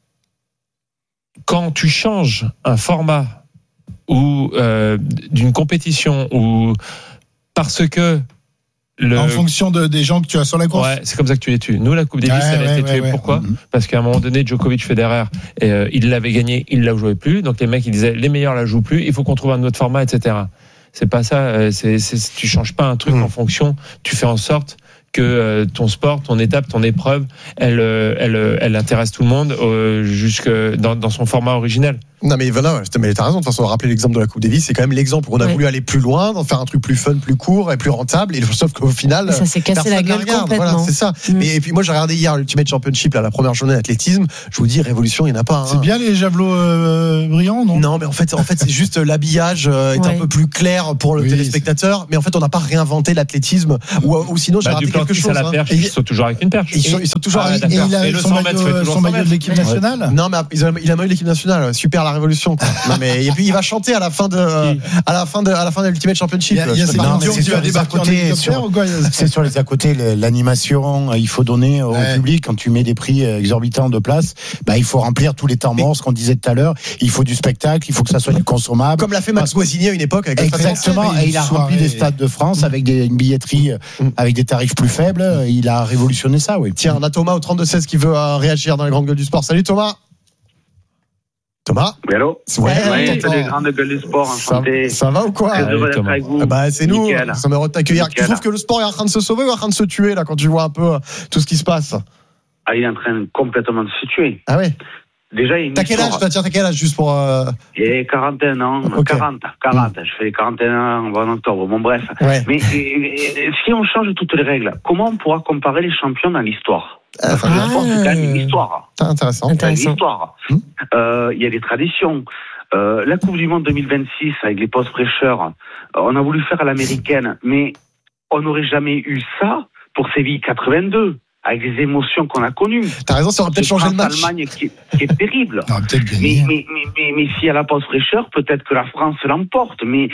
Quand tu changes un format ou euh, d'une compétition ou parce que le... En fonction de, des gens que tu as sur la course. Ouais, c'est comme ça que tu les tues. Nous, la Coupe Davis, ouais, elle a ouais, été ouais, tuée. ouais. Pourquoi ? Mm-hmm. Parce qu'à un moment donné, Djokovic, Federer, euh, il l'avait gagné, il la jouait plus. Donc les mecs, ils disaient, les meilleurs la jouent plus. Il faut qu'on trouve un autre format, et cetera. C'est pas ça. C'est, c'est, tu changes pas un truc mm. en fonction. Tu fais en sorte que euh, ton sport, ton étape, ton épreuve, elle, euh, elle, euh, elle intéresse tout le monde euh, jusque dans, dans son format originel. Non mais voilà, mais t'as raison. De toute façon, on va rappeler l'exemple de la Coupe Davis. C'est quand même l'exemple où on a ouais. voulu aller plus loin, d'en faire un truc plus fun, plus court et plus rentable. Et sauf qu'au final, ça s'est cassé la gueule complètement. Voilà, c'est ça. Mm. Et, et puis moi, j'ai regardé hier l'Ultimate Championship, là, la première journée d'athlétisme. Je vous dis, révolution, il n'y en a pas. Hein. C'est bien les javelots euh, brillants, non ? Non, mais en fait, en fait, c'est juste l'habillage euh, est ouais. un peu plus clair pour le oui, téléspectateur. C'est... Mais en fait, on n'a pas réinventé l'athlétisme. Ou, ou sinon, j'ai bah, raté quelque chose. À la perche, hein. Ils sautent toujours avec une perche. Ils sont, ils sont toujours. Ah, avec... et il a son maillot de l'équipe nationale. Non, mais il a maillot de l'équipe nationale. Super la révolution. Mais et puis il va chanter à la fin de euh, à la fin de à la fin de l'Ultimate Championship. Il y a, il y a non, c'est, sur les à côté, sur, c'est sur les à côté l'animation. Il faut donner au ouais. public quand tu mets des prix exorbitants de place. Bah il faut remplir tous les temps morts, ce qu'on disait tout à l'heure. Il faut du spectacle, il faut que ça soit du consommable. Comme l'a fait Max Guazzini à une époque. Avec exactement. Et il a rempli des stades de France avec des, une billetterie avec des tarifs plus faibles. Il a révolutionné ça, oui. Tiens, on a Thomas au trente-deux seize qui veut euh, réagir dans les grandes gueules du sport. Salut Thomas. Thomas. Oui, allô. Ouais, ouais c'est les grandes gueules du sport, enchanté. Ça, ça va ou quoi? Très heureux d'être avec vous. Bah, c'est nous, nous sommes heureux de t'accueillir. Tu trouves que le sport est en train de se sauver ou en train de se tuer, là, quand tu vois un peu tout ce qui se passe? Ah, il est en train complètement de se tuer. Ah ouais? Déjà, il y a une T'as quel âge, toi? Tiens, t'as quel âge, juste pour, euh... J'ai quarante et un ans. Okay. quarante, quarante. Mmh. Je fais les quarante et un ans en octobre. Bon, bref. Ouais. Mais et, et, si on change toutes les règles, comment on pourra comparer les champions dans l'histoire? Parce que le sport, c'est quand même une histoire. C'est intéressant. C'est une histoire. Il mmh. euh, y a des traditions. Euh, la Coupe du Monde deux mille vingt-six, avec les postes fraîcheurs, on a voulu faire à l'américaine, mais on n'aurait jamais eu ça pour Séville quatre-vingt-deux, avec les émotions qu'on a connues. T'as raison, ça aurait peut-être changé le match. L'Allemagne qui est, qui est terrible. Non, peut-être mais, mais, mais, mais, mais si à la pause fraîcheur, peut-être que la France l'emporte, mais...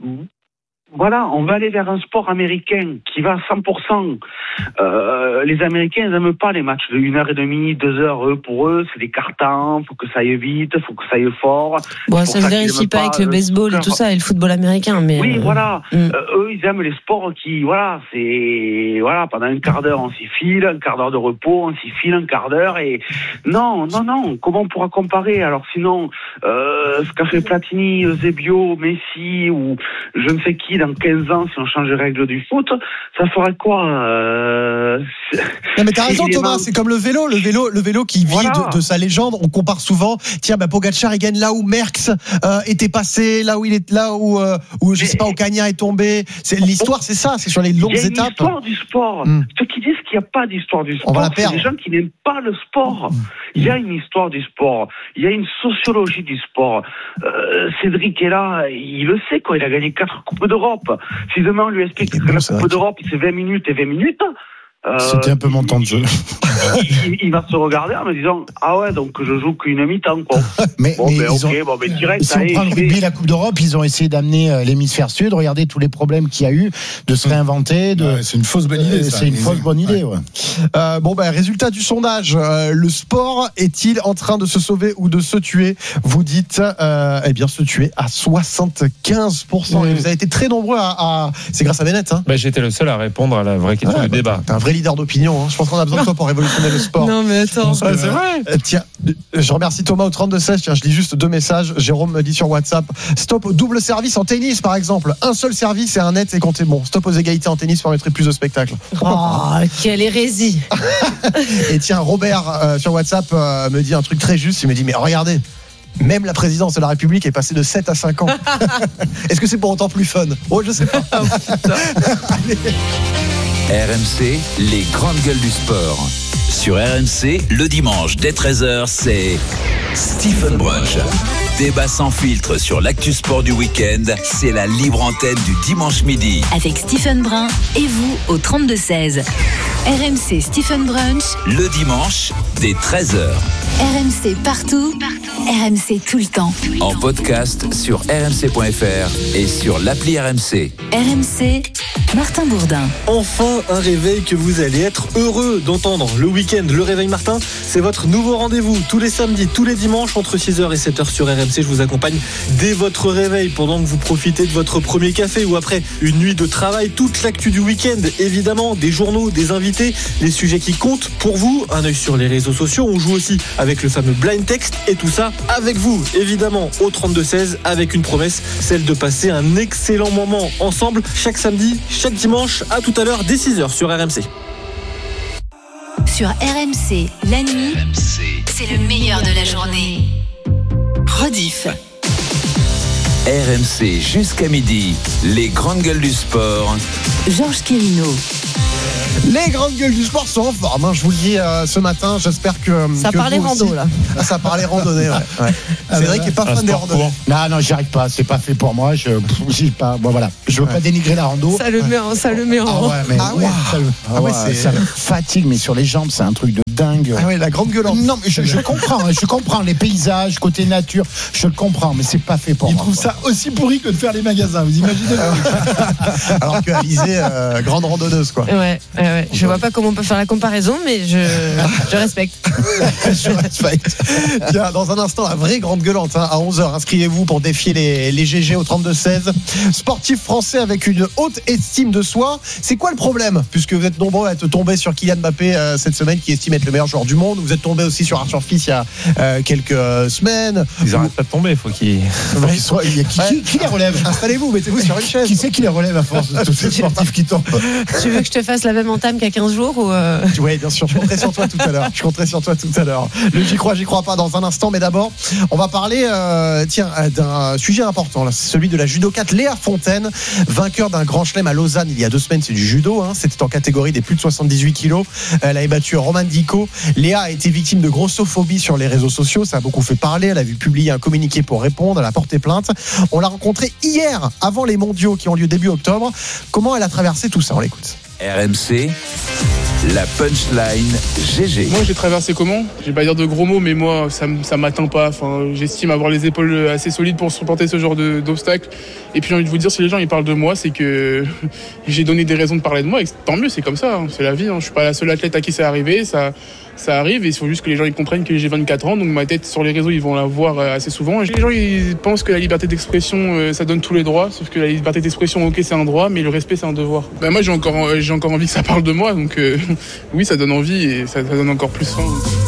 Voilà, on va aller vers un sport américain qui va à cent pour cent. Euh, les Américains, ils n'aiment pas les matchs de une heure et demie, deux heures. Eux, pour eux, c'est des cartons, faut que ça aille vite, faut que ça aille fort. Bon, ça ne vérifie pas avec le baseball et tout ça et le football américain, mais. Oui, euh... voilà. Mm. Euh, eux, ils aiment les sports qui, voilà, c'est, voilà, pendant un quart d'heure, on s'y file, un quart d'heure de repos, on s'y file un quart d'heure et non, non, non. Comment on pourra comparer? Alors sinon, euh, ce qu'a fait Platini, Eusebio, Messi ou je ne sais qui dans quinze ans, si on change les règles du foot, ça ferait quoi euh... Non mais t'as raison Thomas, c'est comme le vélo, le vélo, le vélo qui vit voilà. de, de sa légende. On compare souvent, tiens, bah Pogacar il gagne là où Merckx euh, était passé, là où il est, là où, euh, où je mais, sais pas, où Kanya est tombé. C'est l'histoire, c'est ça, c'est sur les longues étapes. Il y a une histoire du sport. Hum. Ceux qui disent qu'il n'y a pas d'histoire du sport, c'est des gens qui n'aiment pas le sport. Hum. Il y a une histoire du sport, il y a une sociologie du sport. Euh, Cédric est là, il le sait quoi, il a gagné quatre coupes d'Europe. Si demain on lui explique que la Coupe d'Europe c'est vingt minutes et vingt minutes, euh, c'était un peu mon temps de jeu. il, il va se regarder en me disant ah ouais donc je joue qu'une mi-temps quoi. mais, bon, mais ben, ils okay, ont, bon, ben, direct, si on prend le rugby, la Coupe d'Europe, ils ont essayé d'amener euh, l'hémisphère sud. Regardez tous les problèmes qu'il y a eu, de se réinventer. De... Ouais, c'est une fausse bonne idée. Euh, ça, c'est une fausse bonne idée. Ouais. Ouais. Euh, bon ben résultat du sondage. Euh, le sport est-il en train de se sauver ou de se tuer? Vous dites euh, eh bien se tuer à soixante-quinze pour cent. Mmh. Et vous avez été très nombreux à. à... C'est grâce à Bennett. Hein. Bah, j'étais le seul à répondre à la vraie question ouais, du bah, débat. T'es un vrai leader d'opinion. Hein. Je pense qu'on a besoin de toi pour révolutionner le sport. Non mais attends, ouais, c'est vrai. Euh, tiens, je remercie Thomas au trente-deux seize. Tiens, je lis juste deux messages. Jérôme me dit sur WhatsApp stop au double service en tennis par exemple. Un seul service et un net et comptez bon. Stop aux égalités en tennis permettrait plus de spectacles. Oh, quelle hérésie. Et tiens, Robert euh, sur WhatsApp euh, me dit un truc très juste. Il me dit mais regardez. Même la présidence de la République est passée de sept à cinq ans. Est-ce que c'est pour autant plus fun? Oh, je sais pas. R M C, les grandes gueules du sport. Sur R M C, le dimanche dès treize heures, c'est Stephen Brunch. Débat sans filtre sur l'actu sport du week-end, c'est la libre antenne du dimanche midi. Avec Stephen Brun et vous au trente-deux seize. R M C Stephen Brunch. Le dimanche dès treize heures. R M C partout, partout. R M C tout le temps. En podcast sur r m c point f r et sur l'appli R M C. R M C, Martin Bourdin. Enfin, un réveil que vous allez être heureux d'entendre. Le week-end, le réveil Martin, c'est votre nouveau rendez-vous. Tous les samedis, tous les dimanches, entre six heures et sept heures sur R M C. Je vous accompagne dès votre réveil, pendant que vous profitez de votre premier café ou après une nuit de travail. Toute l'actu du week-end, évidemment, des journaux, des invités, les sujets qui comptent pour vous. Un œil sur les réseaux sociaux. On joue aussi avec le fameux blind text et tout ça avec vous, évidemment, au trente-deux seize, avec une promesse, celle de passer un excellent moment ensemble chaque samedi, chaque dimanche. À tout à l'heure dès six heures sur R M C. Sur R M C, la nuit, c'est le meilleur de la journée. Rediff. R M C jusqu'à midi, les grandes gueules du sport. Georges Quérino. Les grandes gueules du sport sont en forme, hein, je vous le dis euh, ce matin, j'espère que... Ça que parlait rando aussi... là. Ah, ça parlait randonnée, ouais. ouais. C'est vrai qu'il n'est pas fan des randonnées. Non, non, j'y arrive pas, c'est pas fait pour moi, je j'y pas, bon voilà, je veux ouais. pas dénigrer la rando. Ça le met en, ça le met en... Ah ouais, mais ah ouais, wow. ça, le... ah ouais, ouais, ça me fatigue, mais sur les jambes, c'est un truc de dingue. Ah ouais, la grande gueule. Non, mais je, je comprends, je comprends les paysages, côté nature, je le comprends, mais c'est pas fait pour Il moi. Il trouve quoi. Ça aussi pourri que de faire les magasins, vous imaginez. Alors que Alizé, euh, grande randonneuse, quoi. Ouais, ouais, ouais. Je vois pas comment on peut faire la comparaison, mais je, je respecte. Je respecte. Tiens, dans un instant, la vraie grande gueulante, hein, à onze heures. Inscrivez-vous pour défier les, les G G au trente-deux seize. Sportif français avec une haute estime de soi. C'est quoi le problème ? Puisque vous êtes nombreux à être tombés sur Kylian Mbappé euh, cette semaine, qui estime être le meilleur joueur du monde. Vous êtes tombés aussi sur Arthur Fils il y a euh, quelques semaines. Ils arrêtent pas de tomber, il faut qu'ils. Qui, qui, qui les relève ? Installez-vous, mettez-vous sur une chaise. Qui c'est qui les relève à force de tous ces sportifs qui tombent ? Tu veux que je te fasse la même entame qu'à quinze jours ou euh... Oui, bien sûr, je compterai sur toi tout à l'heure. Je compterai sur toi tout à l'heure. Le j'y crois, j'y crois pas dans un instant, mais d'abord, on va parler euh, tiens, d'un sujet important, là, c'est celui de la judokate Léa Fontaine, vainqueur d'un grand chelem à Lausanne il y a deux semaines, c'est du judo, hein, c'était en catégorie des plus de soixante-dix-huit kilos. Elle a battu Roman Dico. Léa a été victime de grossophobie sur les réseaux sociaux, ça a beaucoup fait parler, elle a vu publier un communiqué pour répondre, elle a porté plainte. On l'a rencontrée hier, avant les mondiaux qui ont lieu début octobre. Comment elle a traversé tout ça ? On l'écoute. R M C, la punchline G G. Moi j'ai traversé comment ? Je vais pas dire de gros mots, mais moi ça, ça m'atteint pas. Enfin, j'estime avoir les épaules assez solides pour supporter ce genre de, d'obstacles. Et puis j'ai envie de vous dire, si les gens ils parlent de moi, c'est que j'ai donné des raisons de parler de moi. Et tant mieux, c'est comme ça, hein, c'est la vie. Hein. Je suis pas la seule athlète à qui c'est arrivé. Ça, ça arrive et il faut juste que les gens ils comprennent que j'ai vingt-quatre ans. Donc ma tête sur les réseaux, ils vont la voir assez souvent. Et les gens ils pensent que la liberté d'expression, ça donne tous les droits. Sauf que la liberté d'expression, ok, c'est un droit, mais le respect, c'est un devoir. Ben, moi j'ai encore, j'ai encore envie que ça parle de moi. Donc euh, oui, ça donne envie et ça, ça donne encore plus faim.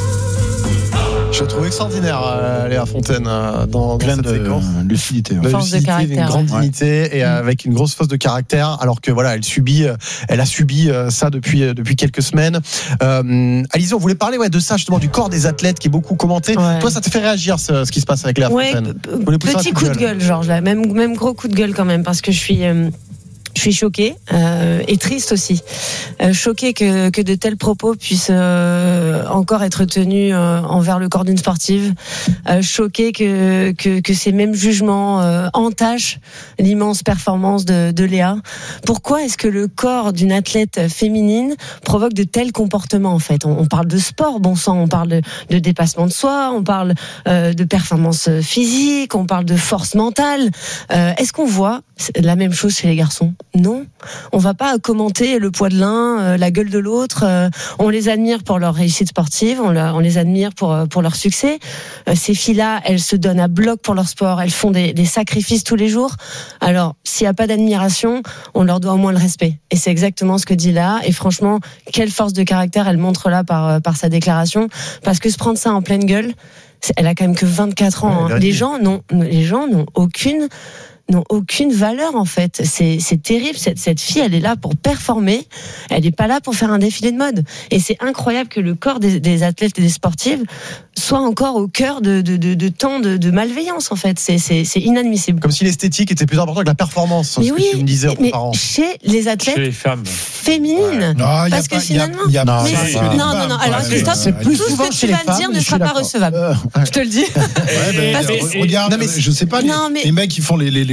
Je trouve extraordinaire euh, Léa Fontaine euh, dans, plein dans cette de séquence. lucidité, de force lucidité, de caractère, une grande ouais. dignité et euh, avec une grosse force de caractère. Alors que voilà, elle subit, euh, elle a subi euh, ça depuis euh, depuis quelques semaines. Euh, Alizé, on voulait parler ouais de ça justement, du corps des athlètes qui est beaucoup commenté. Ouais. Toi, ça te fait réagir ce, ce qui se passe avec Léa ouais, Fontaine. p- Petit coup de gueule, gueule Georges, là, même même gros coup de gueule quand même, parce que je suis. Euh... Je suis choquée euh, et triste aussi. Euh, choquée que, que de tels propos puissent euh, encore être tenus euh, envers le corps d'une sportive. Euh, choquée que, que, que ces mêmes jugements euh, entachent l'immense performance de, de Léa. Pourquoi est-ce que le corps d'une athlète féminine provoque de tels comportements en fait ? on, on parle de sport, bon sang, on parle de, de dépassement de soi, on parle euh, de performance physique, on parle de force mentale. Euh, est-ce qu'on voit la même chose chez les garçons ? Non, on va pas commenter le poids de l'un, euh, la gueule de l'autre. Euh, on les admire pour leur réussite sportive, on, la, on les admire pour pour leur succès. Euh, ces filles-là, elles se donnent à bloc pour leur sport, elles font des, des sacrifices tous les jours. Alors, s'il y a pas d'admiration, on leur doit au moins le respect. Et c'est exactement ce que dit là. Et franchement, quelle force de caractère elle montre là par par sa déclaration. Parce que se prendre ça en pleine gueule, elle a quand même que vingt-quatre ans. Hein. Les gens n'ont les gens n'ont aucune n'ont aucune valeur en fait. C'est, c'est terrible. Cette, cette fille, elle est là pour performer. Elle n'est pas là pour faire un défilé de mode. Et c'est incroyable que le corps des, des athlètes et des sportives soit encore au cœur de, de, de, de tant de, de malveillance en fait. C'est, c'est, c'est inadmissible. Comme si l'esthétique était plus importante que la performance. Mais ce oui, que tu me disais mais auparavant. chez les athlètes chez les femmes féminines. Ouais. Non, parce que pas, finalement, y a, y a, non, mais c'est, non, non, non. Alors Christophe, c'est plus tout ce souvent que chez tu les vas me femmes, dire mais ne je sera suis pas d'accord. recevable. Euh, je te le dis. Ouais, mais Parce euh, que- regarde, Non, mais je sais pas, les, Non, mais- les mecs qui font les, les, les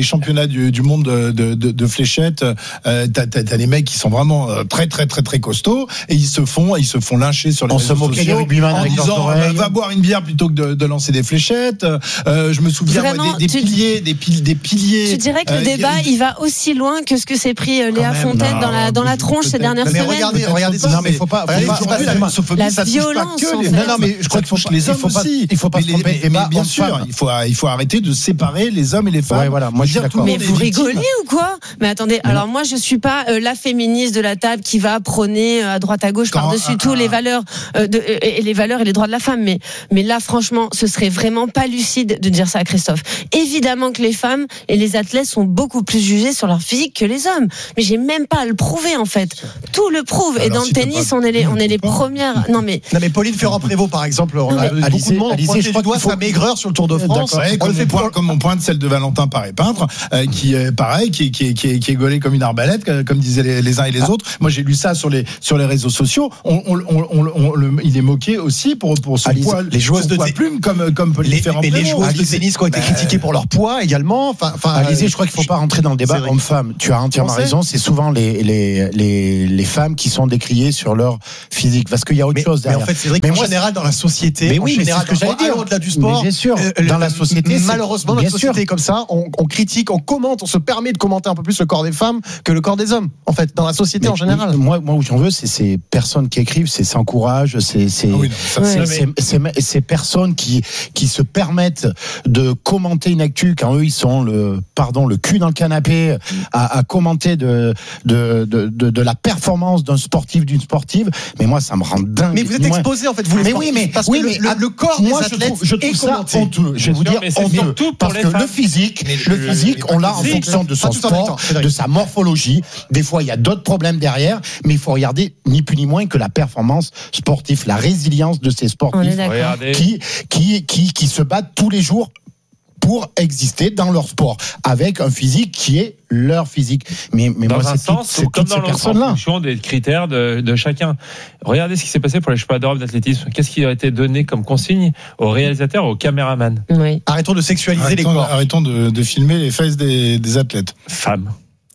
championnats du, du monde de, de, de, de fléchettes, euh, t'as, t'as, t'as des mecs qui sont vraiment très très très très costauds et ils se font ils se font lyncher sur les on réseaux se sociaux en disant euh, va boire une bière plutôt que de, de lancer des fléchettes. Euh, je me souviens Vraiment, moi, des, des piliers, des, pil, des piliers. Tu dirais que le euh, débat il va aussi loin que ce que s'est pris euh, Léa Fontaine non, dans la dans la tronche ces dernières mais semaines. Regardez, regardez ça. Non mais il faut pas. Regardez, faut pas, pas, la grossophobie, la ça violence. Touche pas que les... En fait. Non, non, mais je crois qu'il faut les hommes aussi. Il faut pas se tromper. Mais, mais bien sûr, il faut il faut arrêter de séparer les hommes et les femmes. Ouais, voilà. Moi, je suis d'accord. Mais vous rigolez ou quoi? Mais attendez. Mais alors moi, je suis pas euh, la féministe de la table qui va prôner euh, à droite à gauche par-dessus tout les valeurs euh, de, euh, et les valeurs et les droits de la femme. Mais mais là, franchement, ce serait vraiment pas lucide de dire ça à Christophe. Évidemment que les femmes et les athlètes sont beaucoup plus jugés sur leur physique que les hommes. Mais j'ai même pas à le prouver en fait. Tout le prouve. Alors, et dans si le tennis, pas... on est les on est les premières. Non mais non mais Pauline Ferrand-Prévot par exemple, on a beaucoup Alizé, de monde Alizé, pointé je crois du doigt faut... sa maigreur sur le Tour de France. Ouais, comme, on pointe, comme on pointe celle de Valentin Paré-Peintre, euh, qui est pareil, qui, qui, qui, qui est gaulé comme une arbalète, comme disaient les, les uns et les ah. autres. Moi, j'ai lu ça sur les sur les réseaux sociaux. On, on, on, on, on le, il est moqué aussi pour pour son Alizé, poids, les joueuses de poids plume comme comme Pauline Ferrand-Prévot. Et les joueuses de tennis qui ont été bah, critiquées pour leur poids également. Enfin, enfin. Alizé, je crois qu'il faut pas rentrer dans le débat homme-femme. Tu as entièrement raison. C'est souvent les les les les femmes qui sont décriées sur leur physique, parce qu'il y a autre mais, chose derrière. Mais en fait, c'est vrai qu'en général dans la société, mais en oui, général, mais c'est ce que j'allais dire au-delà du sport, bien sûr, euh, dans la société, malheureusement, dans la société sûr. Comme ça, on, on critique, on commente, on se permet de commenter un peu plus le corps des femmes que le corps des hommes. En fait, dans la société mais, en général. Moi, moi où j'en veux, c'est ces personnes qui écrivent, c'est sans courage, c'est c'est ah oui, non, c'est, ouais. c'est, c'est, c'est ces personnes qui qui se permettent de commenter une actu quand eux ils sont le pardon le cul dans le canapé à, à commenter de de, de de de la performance d'un sportif, d'une sportive. Mais moi, ça me rend dingue. Mais vous êtes exposé en fait, vous les mais oui, mais parce oui, que mais le, le, le corps moi, des athlètes je trouve, je trouve ça honteux. Je vais vous dire honteux parce que le physique, le physique, on l'a en fonction de son sport, de sa morphologie. Des fois, il y a d'autres problèmes derrière, mais il faut regarder ni plus ni moins que la performance sportive, la résilience de ces sportifs qui qui qui qui se battent tous les jours pour exister dans leur sport avec un physique qui est leur physique. Mais, mais dans moi, un c'est sens, tout, c'est comme dans l'autre, en fonction des critères de, de chacun. Regardez ce qui s'est passé pour les championnats d'Europe d'athlétisme. Qu'est-ce qui a été donné comme consigne aux réalisateurs, aux caméramans? Oui. Arrêtons de sexualiser arrêtons, les corps. Arrêtons de, de filmer les fesses des, des athlètes. Femmes.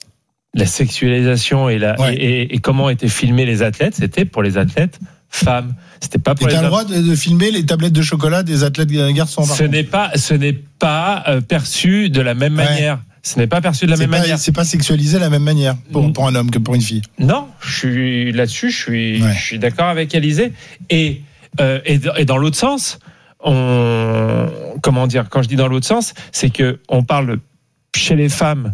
La sexualisation et, la, ouais. et, et, et comment étaient filmés les athlètes, c'était pour les athlètes femmes. C'était pas pour et les t'as le droit de, de filmer les tablettes de chocolat des athlètes garçons. Ce n'est pas, ce n'est pas euh, perçu de la même ouais. manière. Ce n'est pas perçu de la c'est même pas, manière. C'est pas sexualisé de la même manière pour, pour un homme que pour une fille. Non, je suis là-dessus, je suis, ouais. je suis d'accord avec Alizé. Et, euh, et, et dans l'autre sens, on, comment dire, quand je dis dans l'autre sens, c'est que on parle chez les femmes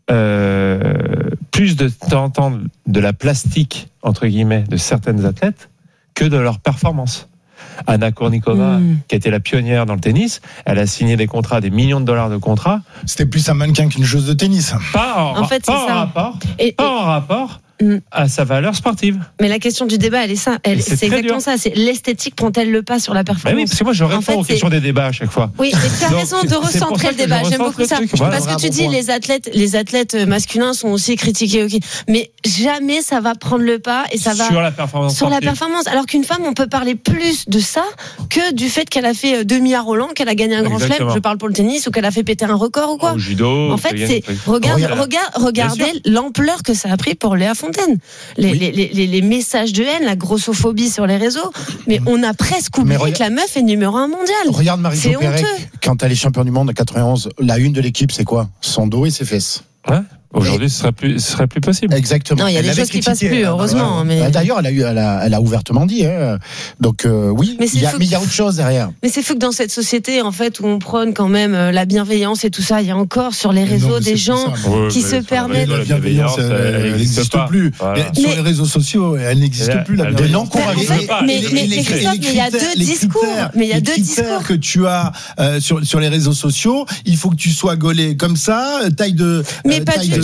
euh, plus de d'entendre de la plastique entre guillemets de certaines athlètes que de leur performance. Anna Kournikova, mmh. qui a été la pionnière dans le tennis, elle a signé des contrats, des millions de dollars de contrats. C'était plus un mannequin qu'une joueuse de tennis. Pas en, en, fait, pas c'est en ça. rapport. Et, pas et... en rapport. À sa valeur sportive. Mais la question du débat, elle est ça. Elle, c'est, c'est exactement dur. Ça. C'est l'esthétique prend-elle le pas sur la performance? Bah oui, parce que moi je réponds en fait, aux questions des débats à chaque fois. Oui, mais tu as Donc, raison de recentrer le débat. J'aime beaucoup ça. Voilà. Parce que tu dis les athlètes, les athlètes masculins sont aussi critiqués, okay. Mais jamais ça va prendre le pas et ça va sur la performance. Sur sportive. La performance. Alors qu'une femme, on peut parler plus de ça que du fait qu'elle a fait demi à Roland, qu'elle a gagné un grand chelem. Je parle pour le tennis ou qu'elle a fait péter un record ou quoi. Au judo. En fait, c'est regarde, regarde, regardez l'ampleur que ça a pris pour Léa Fontaine. Les, oui. les, les, les messages de haine, la grossophobie sur les réseaux, mais on a presque oublié regarde, que la meuf est numéro un mondial. Regarde Marie-Jo Pérec, quand elle est championne du monde en quatre-vingt-onze, la une de l'équipe, c'est quoi? Son dos et ses fesses. Ouais. Aujourd'hui, ce serait plus, ce serait plus possible. Exactement. Non, il y a elle des choses qui passent plus, heureusement. Euh, mais... D'ailleurs, elle a, eu, elle, a, elle a ouvertement dit. Hein. Donc, euh, oui, mais il y, a, mais il y a autre chose derrière. Mais c'est fou que dans cette société, en fait, où on prône quand même la bienveillance et tout ça, il y a encore sur les réseaux non, des gens ouais, qui se permettent. La bienveillance, elle n'existe plus. Voilà. Sur mais... les réseaux sociaux, elle n'existe plus. La bienveillance. Mais Christophe, il y a deux discours. Mais il y a deux discours que tu as sur sur les réseaux sociaux. Il faut que tu sois gaulé comme ça, taille de. Mais pas du tout.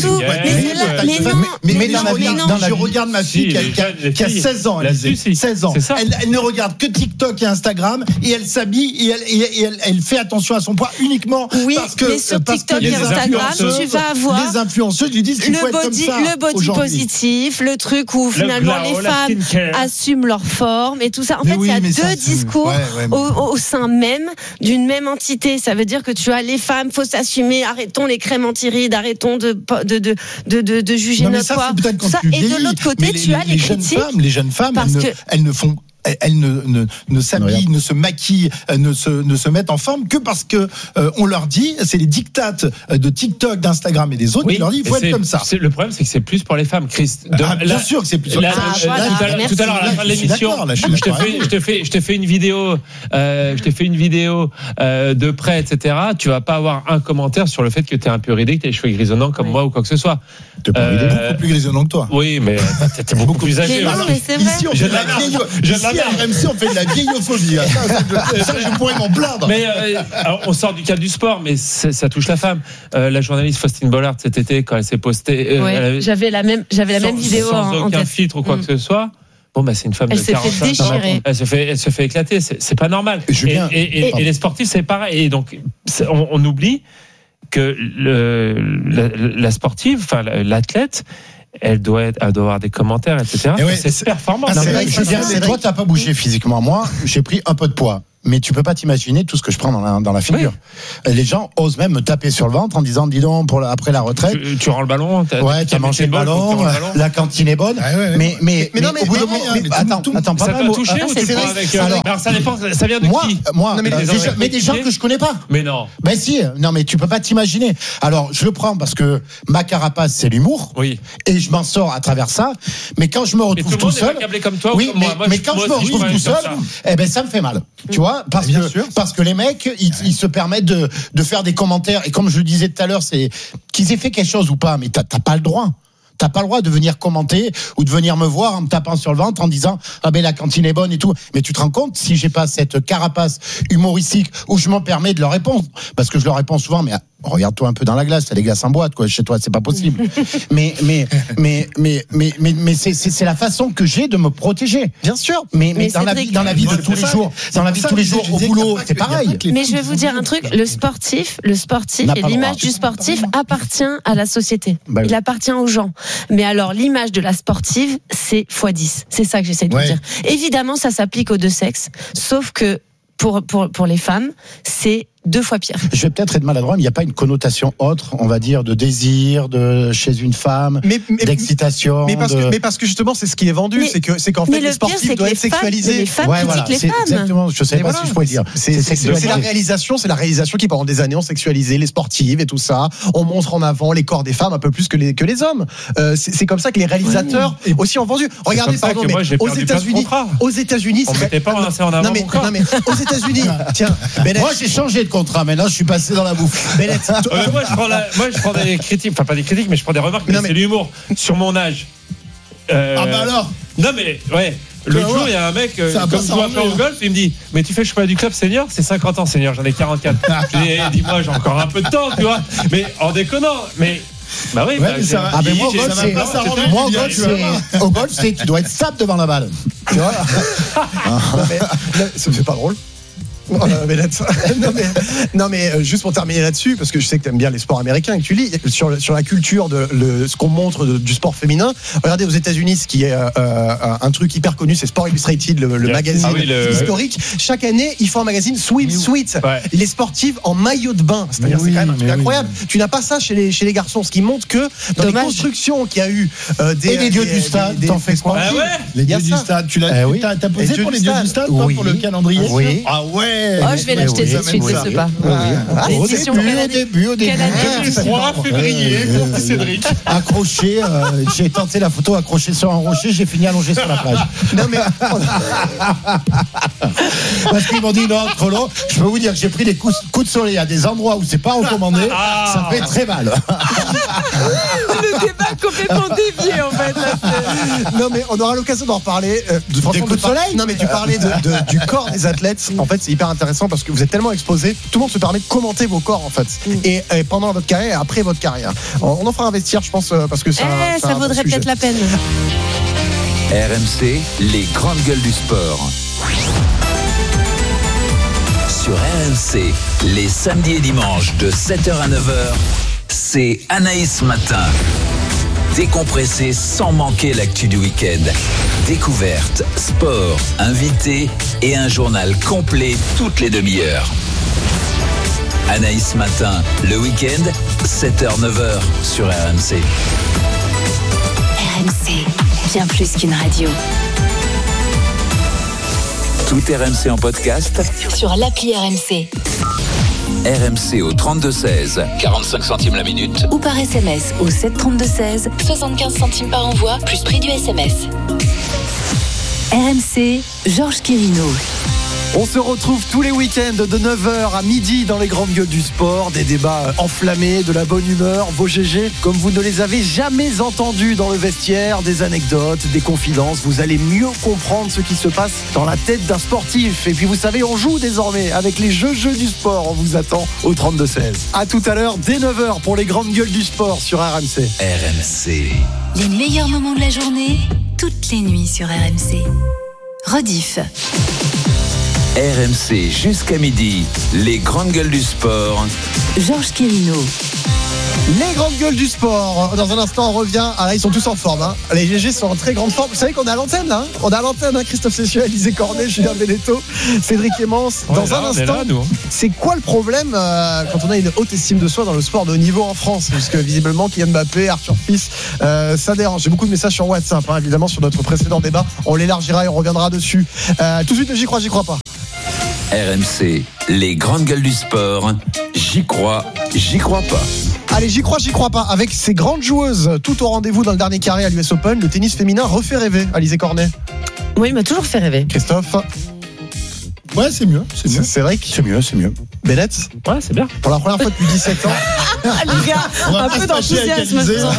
tout. Mais non, mais, mais non, non, mais non. Je regarde ma fille qui a, qui a, qui a seize ans, elle disait, seize ans. Elle, elle ne regarde que TikTok et Instagram et elle s'habille et elle, et elle, elle fait attention à son poids uniquement oui, parce que mais sur parce TikTok que et Instagram, tu vas avoir les influenceuses lui disent qu'il faut être comme ça. Le body positif, le truc où finalement les femmes assument leur forme et tout ça. En fait, il y a deux discours au sein même d'une même entité. Ça veut dire que tu as les femmes, faut s'assumer, arrêtons les crèmes anti-rides, arrêtons de de de de de, de juger non, notre poids. Et de l'autre côté, les, tu as les, les critiques. Jeunes femmes, les jeunes femmes, parce elles, que... ne, elles ne font elles ne, ne, ne s'habillent, ne se maquillent, ne se, ne se mettent en forme que parce que euh, on leur dit, c'est les dictates de TikTok, d'Instagram et des autres oui, qui leur disent il faut être comme ça. Le problème, c'est que c'est plus pour les femmes, Chris. De, ah, bien là, sûr que c'est plus pour les femmes. Tout à l'heure, à la fin de l'émission, je te fais, je te fais, je te fais une vidéo, euh, je te fais une vidéo euh, de près, et cetera. Tu vas pas avoir un commentaire sur le fait que tu es un peu ridé, que tu as les cheveux grisonnants comme oui. moi ou quoi que ce soit. Tu es euh, beaucoup plus grisonnant que toi. Oui, mais tu es beaucoup plus âgé. Ici, on fait de la vieille. À R M C, on fait de la vieillophobie. Ça, ça, ça, je pourrais m'en plaindre. Mais euh, alors, on sort du cadre du sport, mais ça touche la femme. Euh, la journaliste Faustine Bollard cet été, quand elle s'est postée, euh, ouais, avait, j'avais la même, j'avais la sans, même vidéo sans en, aucun en filtre ou quoi mmh. que ce soit. Bon, bah, c'est une femme elle de quarante-cinq ans. Elle se fait, elle se fait éclater. C'est, c'est pas normal. Julien, et, et, et, et les sportifs, c'est pareil. Et donc, on, on oublie que le, la, la sportive, enfin, l'athlète, elle doit, être, elle doit avoir des commentaires, et cetera. Ouais, c'est, c'est performant. Ah, c'est vrai, c'est bien, c'est toi, t'as pas bougé physiquement. Moi, j'ai pris un peu de poids. Mais tu peux pas t'imaginer tout ce que je prends dans la, dans la figure. Oui. Les gens osent même me taper sur le ventre en disant, dis donc, pour la, après la retraite. Tu, tu rends le ballon, t'as, ouais, tu as mangé le ballon, le ballon, la cantine est bonne. Ah ouais, ouais. Mais, mais, mais, mais, non, mais, au bout de moment, attends, tout, attends, pas ça mal. Ça touché ah, ou tu prends avec, alors, alors, ça dépend, ça vient de moi, qui? Moi, non, mais, des, gens, mais des gens que je connais pas. Mais non. Ben si, non, mais tu peux pas t'imaginer. Alors, je le prends parce que ma carapace, c'est l'humour. Oui. Et je m'en sors à travers ça. Mais quand je me retrouve tout seul. Comme toi, oui, mais quand je me retrouve tout seul, eh ben, ça me fait mal. Tu vois, parce que, parce que les mecs, ils, ils se permettent de, de faire des commentaires. Et comme je le disais tout à l'heure, c'est qu'ils aient fait quelque chose ou pas, mais t'as, t'as pas le droit. T'as pas le droit de venir commenter ou de venir me voir en me tapant sur le ventre en disant ah ben la cantine est bonne et tout. Mais tu te rends compte si j'ai pas cette carapace humoristique où je me permets de leur répondre, parce que je leur réponds souvent, mais regarde-toi un peu dans la glace, t'as des glaces en boîte quoi. Chez toi c'est pas possible. mais mais mais mais mais mais mais c'est c'est c'est la façon que j'ai de me protéger. Bien sûr. Mais mais, mais dans la vie dans la vie de tous les jours, dans la vie de tous les jours au boulot, c'est pareil. Mais je vais vous dire un truc, le sportif, le sportif et l'image du sportif appartient à la société. Il appartient aux gens. Mais alors, l'image de la sportive, c'est fois dix. C'est ça que j'essaie de ouais. vous dire. Évidemment, ça s'applique aux deux sexes, sauf que pour, pour, pour les femmes, c'est deux fois pire. Je vais peut-être être maladroit, mais il n'y a pas une connotation autre, on va dire, de désir, de chez une femme, mais, mais, d'excitation. Mais parce, de... que, mais parce que justement, c'est ce qui est vendu, mais, c'est, que, c'est qu'en fait, les sportifs doivent être sexualisés. Les femmes ouais, voilà, les c'est femmes. Exactement, je ne sais mais pas voilà, si je pourrais dire. C'est, c'est, c'est, c'est la réalisation, c'est la réalisation qui pendant des années ont sexualisé les sportives et tout ça. On montre en avant les corps des femmes un peu plus que les, que les hommes. Euh, c'est, c'est comme ça que les réalisateurs oui. aussi ont vendu. Regardez, pardon, mais aux États-Unis, aux États-unis, on mettait pas assez en avant. Non mais aux États-Unis, tiens, moi j'ai changé de contrat, maintenant je suis passé dans la bouffe. euh, moi, je prends la, moi je prends des critiques, enfin pas des critiques, mais je prends des remarques, mais, mais c'est l'humour sur mon âge. Euh, ah bah alors. Non mais ouais. L'autre jour, il y a un mec, euh, comme je vois pas au golf, il me dit mais tu fais le championnat du club senior, c'est cinquante ans senior, j'en ai quarante-quatre. Je lui dis, eh, dis-moi, j'ai encore un peu de temps, tu vois. Mais en déconnant, mais. Bah oui, ouais, bah, ça va. Ah ben moi, au golf, c'est, ça c'est, moi, au golf, c'est, au golf, c'est, tu dois être sable devant la balle. Tu vois? Non, mais, ça me fait pas drôle. Oh, mais non, mais, non mais juste pour terminer là-dessus, parce que je sais que tu aimes bien les sports américains et que tu lis sur, sur la culture de le, ce qu'on montre de, du sport féminin. Regardez aux États-Unis, ce qui est euh, un truc hyper connu, c'est Sport Illustrated, le, le magazine ah oui, le... historique. Chaque année, ils font un magazine Swimsuit. Ouais. Les sportives en maillot de bain. C'est-à-dire, oui, c'est quand même un truc incroyable. Oui. Tu n'as pas ça chez les chez les garçons, ce qui montre que dans Dommage. les constructions qu'il y a eu euh, des et les dieux du stade, t'en fais quoi? Ah ouais. Les dieux du stade, tu l'as t'as posé pour les dieux du stade, pas pour le calendrier. Oui. Ah ouais. Oh, je vais l'acheter tout de suite, je sais pas. Ah, au début, au début, au début. trois février pour Cédric. Accroché, euh, j'ai tenté la photo accrochée sur un rocher, j'ai fini allongé sur la plage. Non mais parce qu'ils m'ont dit non, trop long. Je peux vous dire que j'ai pris des coups, coups de soleil à des endroits où c'est pas recommandé. Ah. Ça fait très mal. le débat complètement dévié en fait. Là, non mais on aura l'occasion d'en reparler. Euh, de, Des coups de par... soleil. Non mais tu parlais de, de, du corps des athlètes. En fait, c'est hyper intéressant parce que vous êtes tellement exposés. Tout le monde se permet de commenter vos corps en fait. Et, et pendant votre carrière et après votre carrière. On en fera un vestiaire, je pense, parce que ça. Eh, ça vaudrait peut-être la peine. R M C, les grandes gueules du sport. Sur R M C, les samedis et dimanches de sept heures à neuf heures, c'est Anaïs Matin. Décompressé sans manquer l'actu du week-end. Découverte, sport, invités et un journal complet toutes les demi-heures. Anaïs Matin, le week-end, sept heures neuf heures sur R M C. R M C, bien plus qu'une radio. Tout R M C en podcast Sur l'appli R M C. R M C au trente-deux seize, quarante-cinq centimes la minute. Ou par S M S au sept trente-deux seize, soixante-quinze centimes par envoi, plus prix du S M S. R M C, Georges Quirino. On se retrouve tous les week-ends de neuf heures à midi dans les grandes gueules du sport. Des débats enflammés, de la bonne humeur, vos G G comme vous ne les avez jamais entendus dans le vestiaire, des anecdotes, des confidences. Vous allez mieux comprendre ce qui se passe dans la tête d'un sportif. Et puis vous savez, on joue désormais avec les jeux jeux du sport. On vous attend au trente-deux seize. À tout à l'heure, dès neuf heures pour les grandes gueules du sport sur R M C. R M C. Les meilleurs moments de la journée, toutes les nuits sur R M C. Rediff. R M C jusqu'à midi, les grandes gueules du sport. Georges Quirino. Les grandes gueules du sport. Dans un instant, on revient. Ah là, ils sont tous en forme. Hein. Les G G sont en très grande forme. Vous savez qu'on est à l'antenne là. Hein. On est à l'antenne. Hein. Christophe Cessieux, Alizé Cornet, Julien Belletto, Cédric Clémence. Dans là, un instant, là, c'est quoi le problème euh, quand on a une haute estime de soi dans le sport de haut niveau en France? Parce que visiblement, Kylian Mbappé, Arthur Fils, euh, ça dérange. J'ai beaucoup de messages sur WhatsApp, hein, évidemment, sur notre précédent débat. On l'élargira et on reviendra dessus. Euh, tout de suite, j'y crois, j'y crois pas. R M C, les grandes gueules du sport. J'y crois, j'y crois pas. Allez, j'y crois, j'y crois pas. Avec ces grandes joueuses, tout au rendez-vous dans le dernier carré à l'U S Open, le tennis féminin refait rêver. Alizé Cornet. Oui, il m'a toujours fait rêver. Christophe. Ouais, c'est mieux. C'est mieux. C'est vrai que c'est mieux, c'est mieux. Bennett. Ouais, c'est bien. Pour la première fois depuis dix-sept ans. Les gars, un peu d'enthousiasme.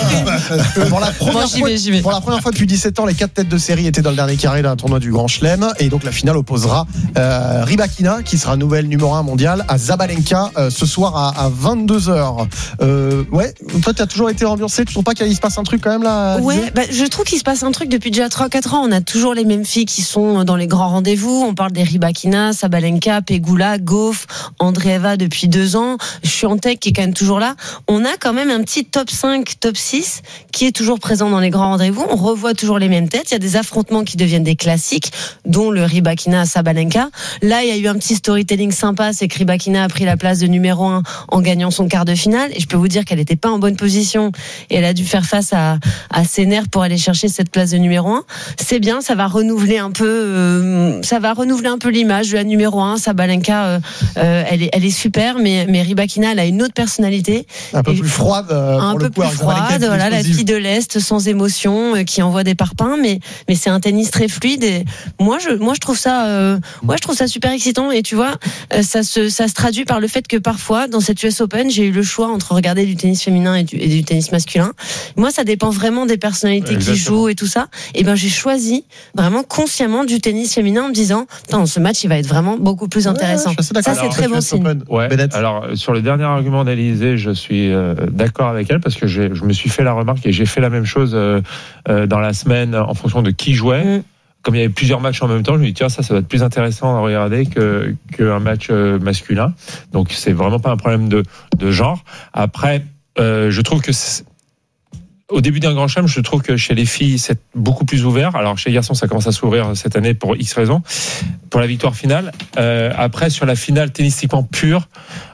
Pour la première Moi, j'y vais, j'y vais. Pour la première fois depuis dix-sept ans, les quatre têtes de série étaient dans le dernier carré d'un tournoi du Grand Chelem. Et donc la finale opposera euh, Rybakina, qui sera nouvelle numéro un mondiale, à Zabalenka euh, ce soir à, à vingt-deux heures. Euh, ouais, toi, tu as toujours été ambiancé. Tu trouves pas qu'il se passe un truc quand même là? Ouais, bah, je trouve qu'il se passe un truc depuis déjà trois quatre ans. On a toujours les mêmes filles qui sont dans les grands rendez-vous. On parle des Rybakina, Sabalenka, Pegula, Gauff, Andreeva depuis deux ans, Swiatek qui est quand même toujours là. On a quand même un petit top cinq, top six qui est toujours présent dans les grands rendez-vous. On revoit toujours les mêmes têtes. Il y a des affrontements qui deviennent des classiques, dont le Rybakina Sabalenka. Là, il y a eu un petit storytelling sympa, c'est que Rybakina a pris la place de numéro un en gagnant son quart de finale. Et je peux vous dire qu'elle n'était pas en bonne position et elle a dû faire face à, à ses nerfs pour aller chercher cette place de numéro un. C'est bien, ça va renouveler un peu, euh, ça va renouveler un peu l'image de la numéro un. Sabalenka, euh, euh, elle est, elle est super, mais, mais Rybakina, elle a une autre personnalité. Un peu et plus froide. Euh, un pour peu le coup, plus froide, voilà, la fille de l'Est, sans émotion, euh, qui envoie des parpaings, mais, mais c'est un tennis très fluide. Et moi, je, moi, je trouve ça, euh, moi, je trouve ça super excitant. Et tu vois, euh, ça se, ça se traduit par le fait que parfois, dans cette U S Open, j'ai eu le choix entre regarder du tennis féminin et du, et du tennis masculin. Moi, ça dépend vraiment des personnalités Exactement. qui jouent et tout ça. Et ben, j'ai choisi vraiment consciemment du tennis féminin en me disant, non, ce match, il va être vraiment beaucoup plus intéressant. Ouais, ça, c'est très bon signe. Ouais. Alors, sur le dernier argument d'Alizé, je suis euh, d'accord avec elle parce que je me suis fait la remarque et j'ai fait la même chose euh, euh, dans la semaine en fonction de qui jouait. Mm. Comme il y avait plusieurs matchs en même temps, je me dis tiens, ça, ça va être plus intéressant à regarder que qu'un match euh, masculin. Donc, c'est vraiment pas un problème de, de genre. Après, euh, je trouve que c'est, au début d'un grand chelem, je trouve que chez les filles, c'est beaucoup plus ouvert. Alors, chez les garçons, ça commence à s'ouvrir cette année pour X raisons. Pour la victoire finale. Euh, après, sur la finale tennistiquement pure,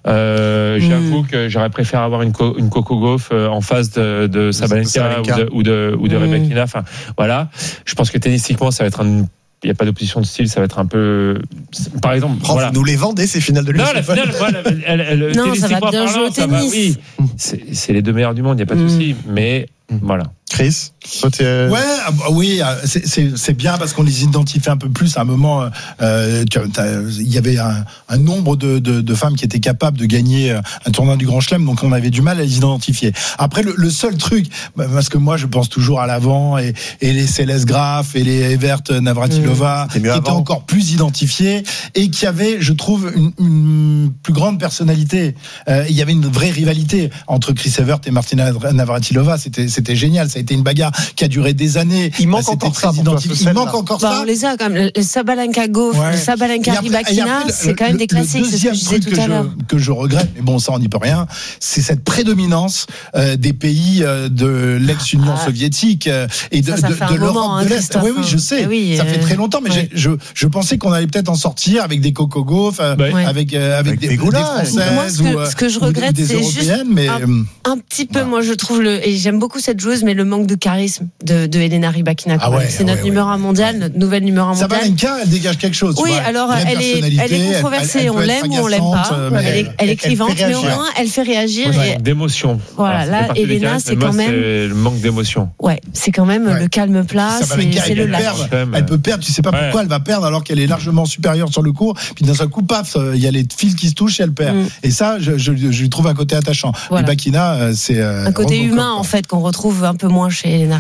euh, mmh. j'avoue que j'aurais préféré avoir une, co- une Coco Gauff en face de, de Sabalenka ou de, ou de, ou de mmh. Rybakina. Enfin, voilà. Je pense que tennistiquement, ça va être un... Il n'y a pas d'opposition de style, ça va être un peu. Par exemple. Oh, voilà. Vous nous les vendez, ces finales de l'U S Non, la finale, voilà, elle, elle, non, ça va bien jouer au tennis. Va, oui, c'est, c'est les deux meilleurs du monde, il n'y a pas de mmh. souci. Mais voilà. Chris, ouais, oui, c'est, c'est, c'est bien parce qu'on les identifie un peu plus. À un moment, euh, il y avait un, un nombre de, de, de femmes qui étaient capables de gagner un tournoi du Grand Chelem, donc on avait du mal à les identifier. Après, le, le seul truc, parce que moi, je pense toujours à l'avant et, et les Céleste Graf et les Evert Navratilova, mmh, qui étaient avant. Encore plus identifiés et qui avaient, je trouve, une, une plus grande personnalité. Euh, il y avait une vraie rivalité entre Chris Evert et Martina Navratilova. C'était, c'était génial. Ça a été une bagarre qui a duré des années. Il manque encore ça. Il manque encore bah, ça. On les a quand même. Le Sabalenka Gauff, ouais. le Sabalenka Rybakina, c'est quand même des classiques. C'est ce que je disais tout à l'heure. Que je regrette, mais bon, ça on n'y peut rien. C'est cette prédominance euh, des pays euh, de l'ex-Union ah. soviétique euh, et de, ça, ça de, de l'Europe moment, de l'Est. Christophe, oui, oui, je sais. Oui, ça euh... fait très longtemps, mais ouais. je, je pensais qu'on allait peut-être en sortir avec des Coco Gauff, euh, ouais. avec, euh, avec, avec des, des Françaises. Moi, ce que, ou, ce que je regrette, des, des c'est juste mais, un, un petit peu. Voilà. Moi, je trouve le et j'aime beaucoup cette joueuse, mais le manque de charisme de, de Elena Rybakina. Ah ouais, c'est notre ouais, numéro un ouais. mondial, notre nouvelle numéro un mondial. Sabalenka, elle dégage quelque chose. Oui, vois, alors elle est, elle est controversée. Elle, elle on l'aime ou on l'aime pas. Elle, elle, est, elle est clivante, mais au moins elle fait réagir. Ouais, et... d'émotion. Voilà, là, Elena, c'est quand même c'est le manque d'émotion. Ouais, c'est quand même le calme plat. C'est le lâche. Elle peut perdre. Tu sais pas pourquoi elle va perdre alors qu'elle est largement supérieure sur le court. Puis d'un seul coup, paf, il y a les fils qui se touchent et elle perd. Et ça, je lui trouve un côté attachant. Rybakina, c'est un côté humain en fait qu'on retrouve un peu moins chez Elena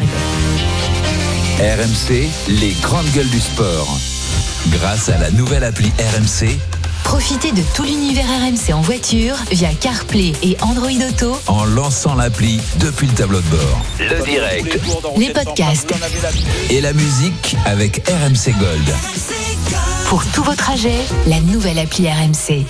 Rybakina. R M C, les grandes gueules du sport. Grâce à la nouvelle appli R M C, profitez de tout l'univers R M C en voiture via CarPlay et Android Auto en lançant l'appli depuis le tableau de bord. Le direct, les podcasts et la musique avec R M C Gold. Pour tous vos trajets, la nouvelle appli R M C.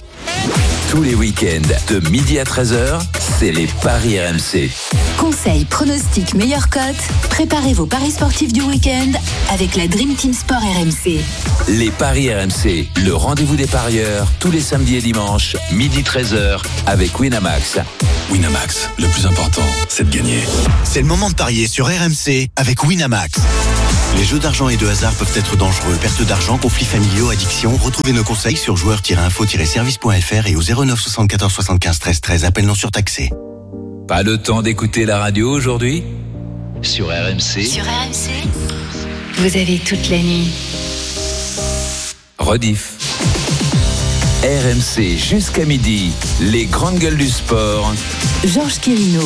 Tous les week-ends, de midi à treize heures, c'est les paris R M C. Conseils, pronostics, meilleures cotes. Préparez vos paris sportifs du week-end avec la Dream Team Sport R M C. Les paris R M C, le rendez-vous des parieurs, tous les samedis et dimanches, midi treize heures, avec Winamax. Winamax, le plus important, c'est de gagner. C'est le moment de parier sur R M C avec Winamax. Les jeux d'argent et de hasard peuvent être dangereux. Perte d'argent, conflits familiaux, addiction. Retrouvez nos conseils sur joueurs tiret info tiret service point f r et au zéro neuf soixante-quatorze soixante-quinze treize treize. Appel non surtaxé. Pas le temps d'écouter la radio aujourd'hui ? Sur R M C. Sur R M C, vous avez toute la nuit. Rediff. R M C jusqu'à midi. Les grandes gueules du sport. Georges Quirino.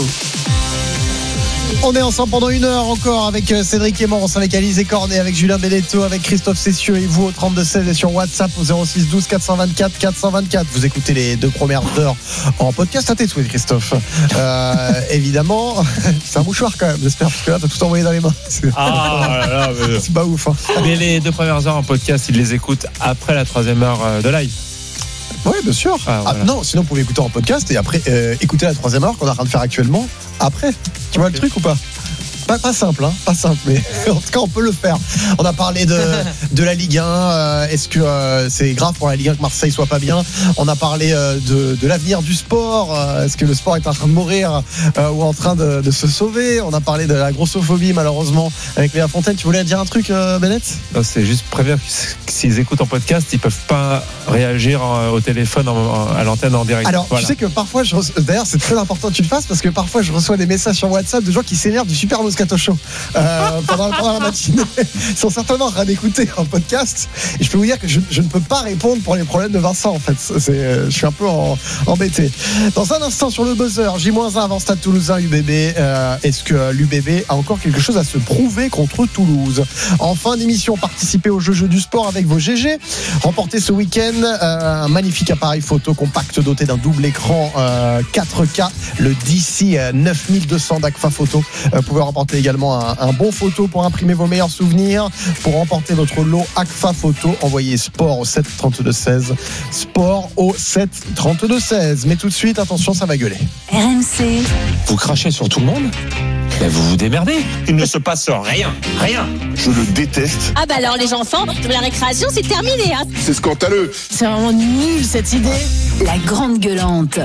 On est ensemble pendant une heure encore avec Cédric Emons, avec Alizé Cornet, avec Julien Benetto, avec Christophe Cessieux et vous au trente-deux seize et sur WhatsApp au zéro six douze quatre cent vingt-quatre quatre cent vingt-quatre. Vous écoutez les deux premières heures en podcast à tes souhaits, Christophe. Euh, évidemment, c'est un mouchoir quand même, j'espère, parce que là, t'as tout envoyé dans les mains. C'est, ah, là, là, mais... c'est pas ouf. Hein. Mais les deux premières heures en podcast, ils les écoutent après la troisième heure de live. Oui, bien sûr. Ah, voilà. ah, non, sinon vous pouvez écouter en podcast et après euh, écouter la troisième heure qu'on est en train de faire actuellement. Après, tu vois okay. le truc ou pas? Pas, pas simple, hein, pas simple, mais en tout cas on peut le faire. On a parlé de, de la Ligue un. Euh, est-ce que euh, c'est grave pour la Ligue un que Marseille soit pas bien? On a parlé euh, de, de l'avenir du sport. Euh, est-ce que le sport est en train de mourir euh, ou en train de, de se sauver? On a parlé de la grossophobie malheureusement avec Léa Fontaine. Tu voulais dire un truc, euh, Bennett? Non, c'est juste prévenir que s'ils écoutent en podcast, ils peuvent pas réagir au téléphone en, à l'antenne en direct. Alors voilà. Tu sais que parfois, je reçois, d'ailleurs c'est très important que tu le fasses parce que parfois je reçois des messages sur WhatsApp de gens qui s'énervent du Super Moscato Show euh, pendant, pendant la matinée. Ils sont certainement en train d'écouter un podcast et je peux vous dire que je, je ne peux pas répondre pour les problèmes de Vincent en fait. C'est, je suis un peu en, embêté. Dans un instant sur le buzzer, J un avant Stade Toulousain U B B. Euh, est-ce que l'U B B a encore quelque chose à se prouver contre Toulouse? En fin d'émission, participez au jeu, jeu du sport avec vos G G. Remportez ce week-end euh, un magnifique appareil photo compact doté d'un double écran euh, quatre K, le D C euh, neuf mille deux cents d'A C F A Photo. Euh, vous pouvez remporter également un, un bon photo pour imprimer vos meilleurs souvenirs. Pour remporter votre lot A C F A Photo, envoyez sport au sept trente-deux seize. Sport au sept trente-deux seize. Mais tout de suite, attention, ça va gueuler. R M C. Vous crachez sur tout le monde? Ben vous vous démerdez. Il ne se passe rien. Rien. Je le déteste. Ah bah alors les enfants, la récréation c'est terminé. Hein. C'est scandaleux. C'est vraiment nul cette idée. La grande gueulante.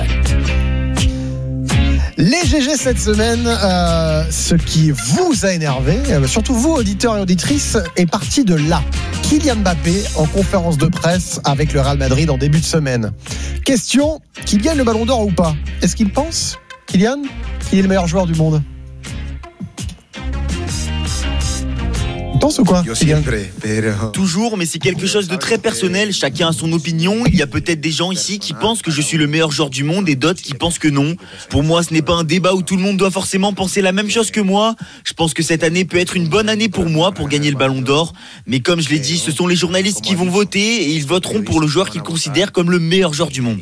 Les G G cette semaine, euh, ce qui vous a énervé, euh, surtout vous auditeurs et auditrices, est parti de là. Kylian Mbappé en conférence de presse avec le Real Madrid en début de semaine. Question, qu'il gagne le Ballon d'Or ou pas? Est-ce qu'il pense, Kylian, qu'il est le meilleur joueur du monde? intense ou quoi? Toujours, mais c'est quelque chose de très personnel. Chacun a son opinion. Il y a peut-être des gens ici qui pensent que je suis le meilleur joueur du monde et d'autres qui pensent que non. Pour moi, ce n'est pas un débat où tout le monde doit forcément penser la même chose que moi. Je pense que cette année peut être une bonne année pour moi pour gagner le Ballon d'Or. Mais comme je l'ai dit, ce sont les journalistes qui vont voter et ils voteront pour le joueur qu'ils considèrent comme le meilleur joueur du monde.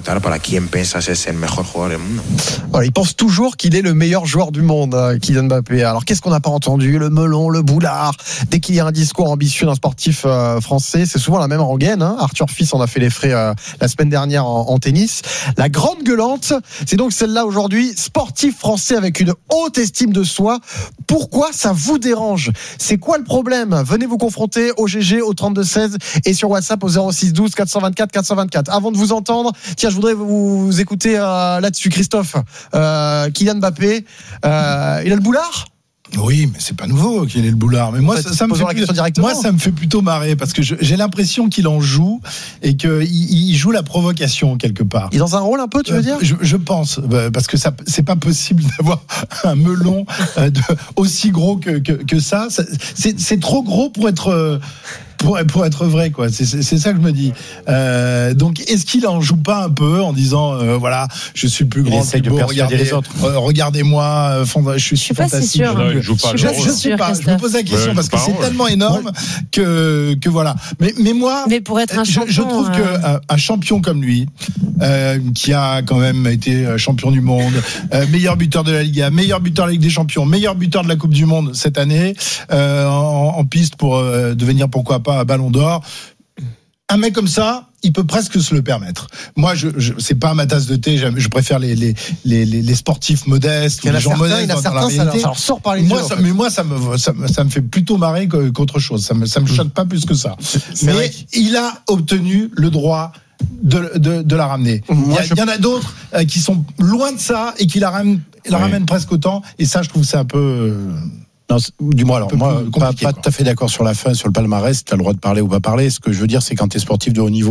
Voilà, il pense toujours qu'il est le meilleur joueur du monde, Kylian Mbappé. Alors qu'est-ce qu'on n'a pas entendu? Le melon, le boulard. Dès qu'il y a un discours ambitieux d'un sportif euh, français, c'est souvent la même rengaine. Hein. Arthur Fils en a fait les frais euh, la semaine dernière en, en tennis. La grande gueulante, c'est donc celle-là aujourd'hui. Sportif français avec une haute estime de soi. Pourquoi ça vous dérange? C'est quoi le problème? Venez vous confronter au G G au trente-deux seize et sur WhatsApp au zéro six douze quatre cent vingt-quatre quatre cent vingt-quatre. Avant de vous entendre, tiens, je voudrais vous, vous écouter euh, là-dessus, Christophe. Euh, Kylian Mbappé, euh, il a le boulard? Oui, mais c'est pas nouveau qu'il ait le boulard. Mais moi, ça, ça me fait plus, moi, ça me fait plutôt marrer parce que je, j'ai l'impression qu'il en joue et qu'il il joue la provocation quelque part. Il est dans un rôle un peu, tu veux dire? Je, je pense, parce que ça, c'est pas possible d'avoir un melon de, aussi gros que, que, que ça. C'est, c'est trop gros pour être. Pour, pour être vrai, quoi. C'est, c'est, c'est ça que je me dis. Euh, donc, est-ce qu'il en joue pas un peu en disant, euh, voilà, je suis le plus grand, il beau, regardez, les autres. Euh, regardez-moi, euh, je suis, je suis fantastique. Pas si sûr. Non, il joue pas je, je, je sais pas. Je me pose la question ouais, parce que c'est tellement énorme ouais. que que voilà. Mais mais moi, mais pour être un champion, je, je trouve euh... que un, un champion comme lui, euh, qui a quand même été champion du monde, euh, meilleur buteur de la Liga, meilleur buteur de la Ligue des Champions, meilleur buteur de la Coupe du Monde cette année, euh, en, en piste pour euh, devenir pourquoi pas un Ballon d'Or. Un mec comme ça, il peut presque se le permettre. Moi, je, je c'est pas ma tasse de thé. Je préfère les les les, les sportifs modestes, ou les gens certains, modestes dans, dans la réalité. Ça leur, ça leur sort par les moi, yeux, ça, en fait. Mais moi, ça me ça, ça me fait plutôt marrer qu'autre chose. Ça me ça me choque pas plus que ça. C'est mais vrai. Il a obtenu le droit de de, de la ramener. Moi, il y, a, je... il y en a d'autres euh, qui sont loin de ça et qui la ramènent la ouais. ramènent presque autant. Et ça, je trouve c'est un peu. Euh, Non, du moins, alors moi, pas, pas tout à fait d'accord sur la fin, sur le palmarès. Tu as le droit de parler ou pas parler. Ce que je veux dire, c'est quand tu es sportif de haut niveau.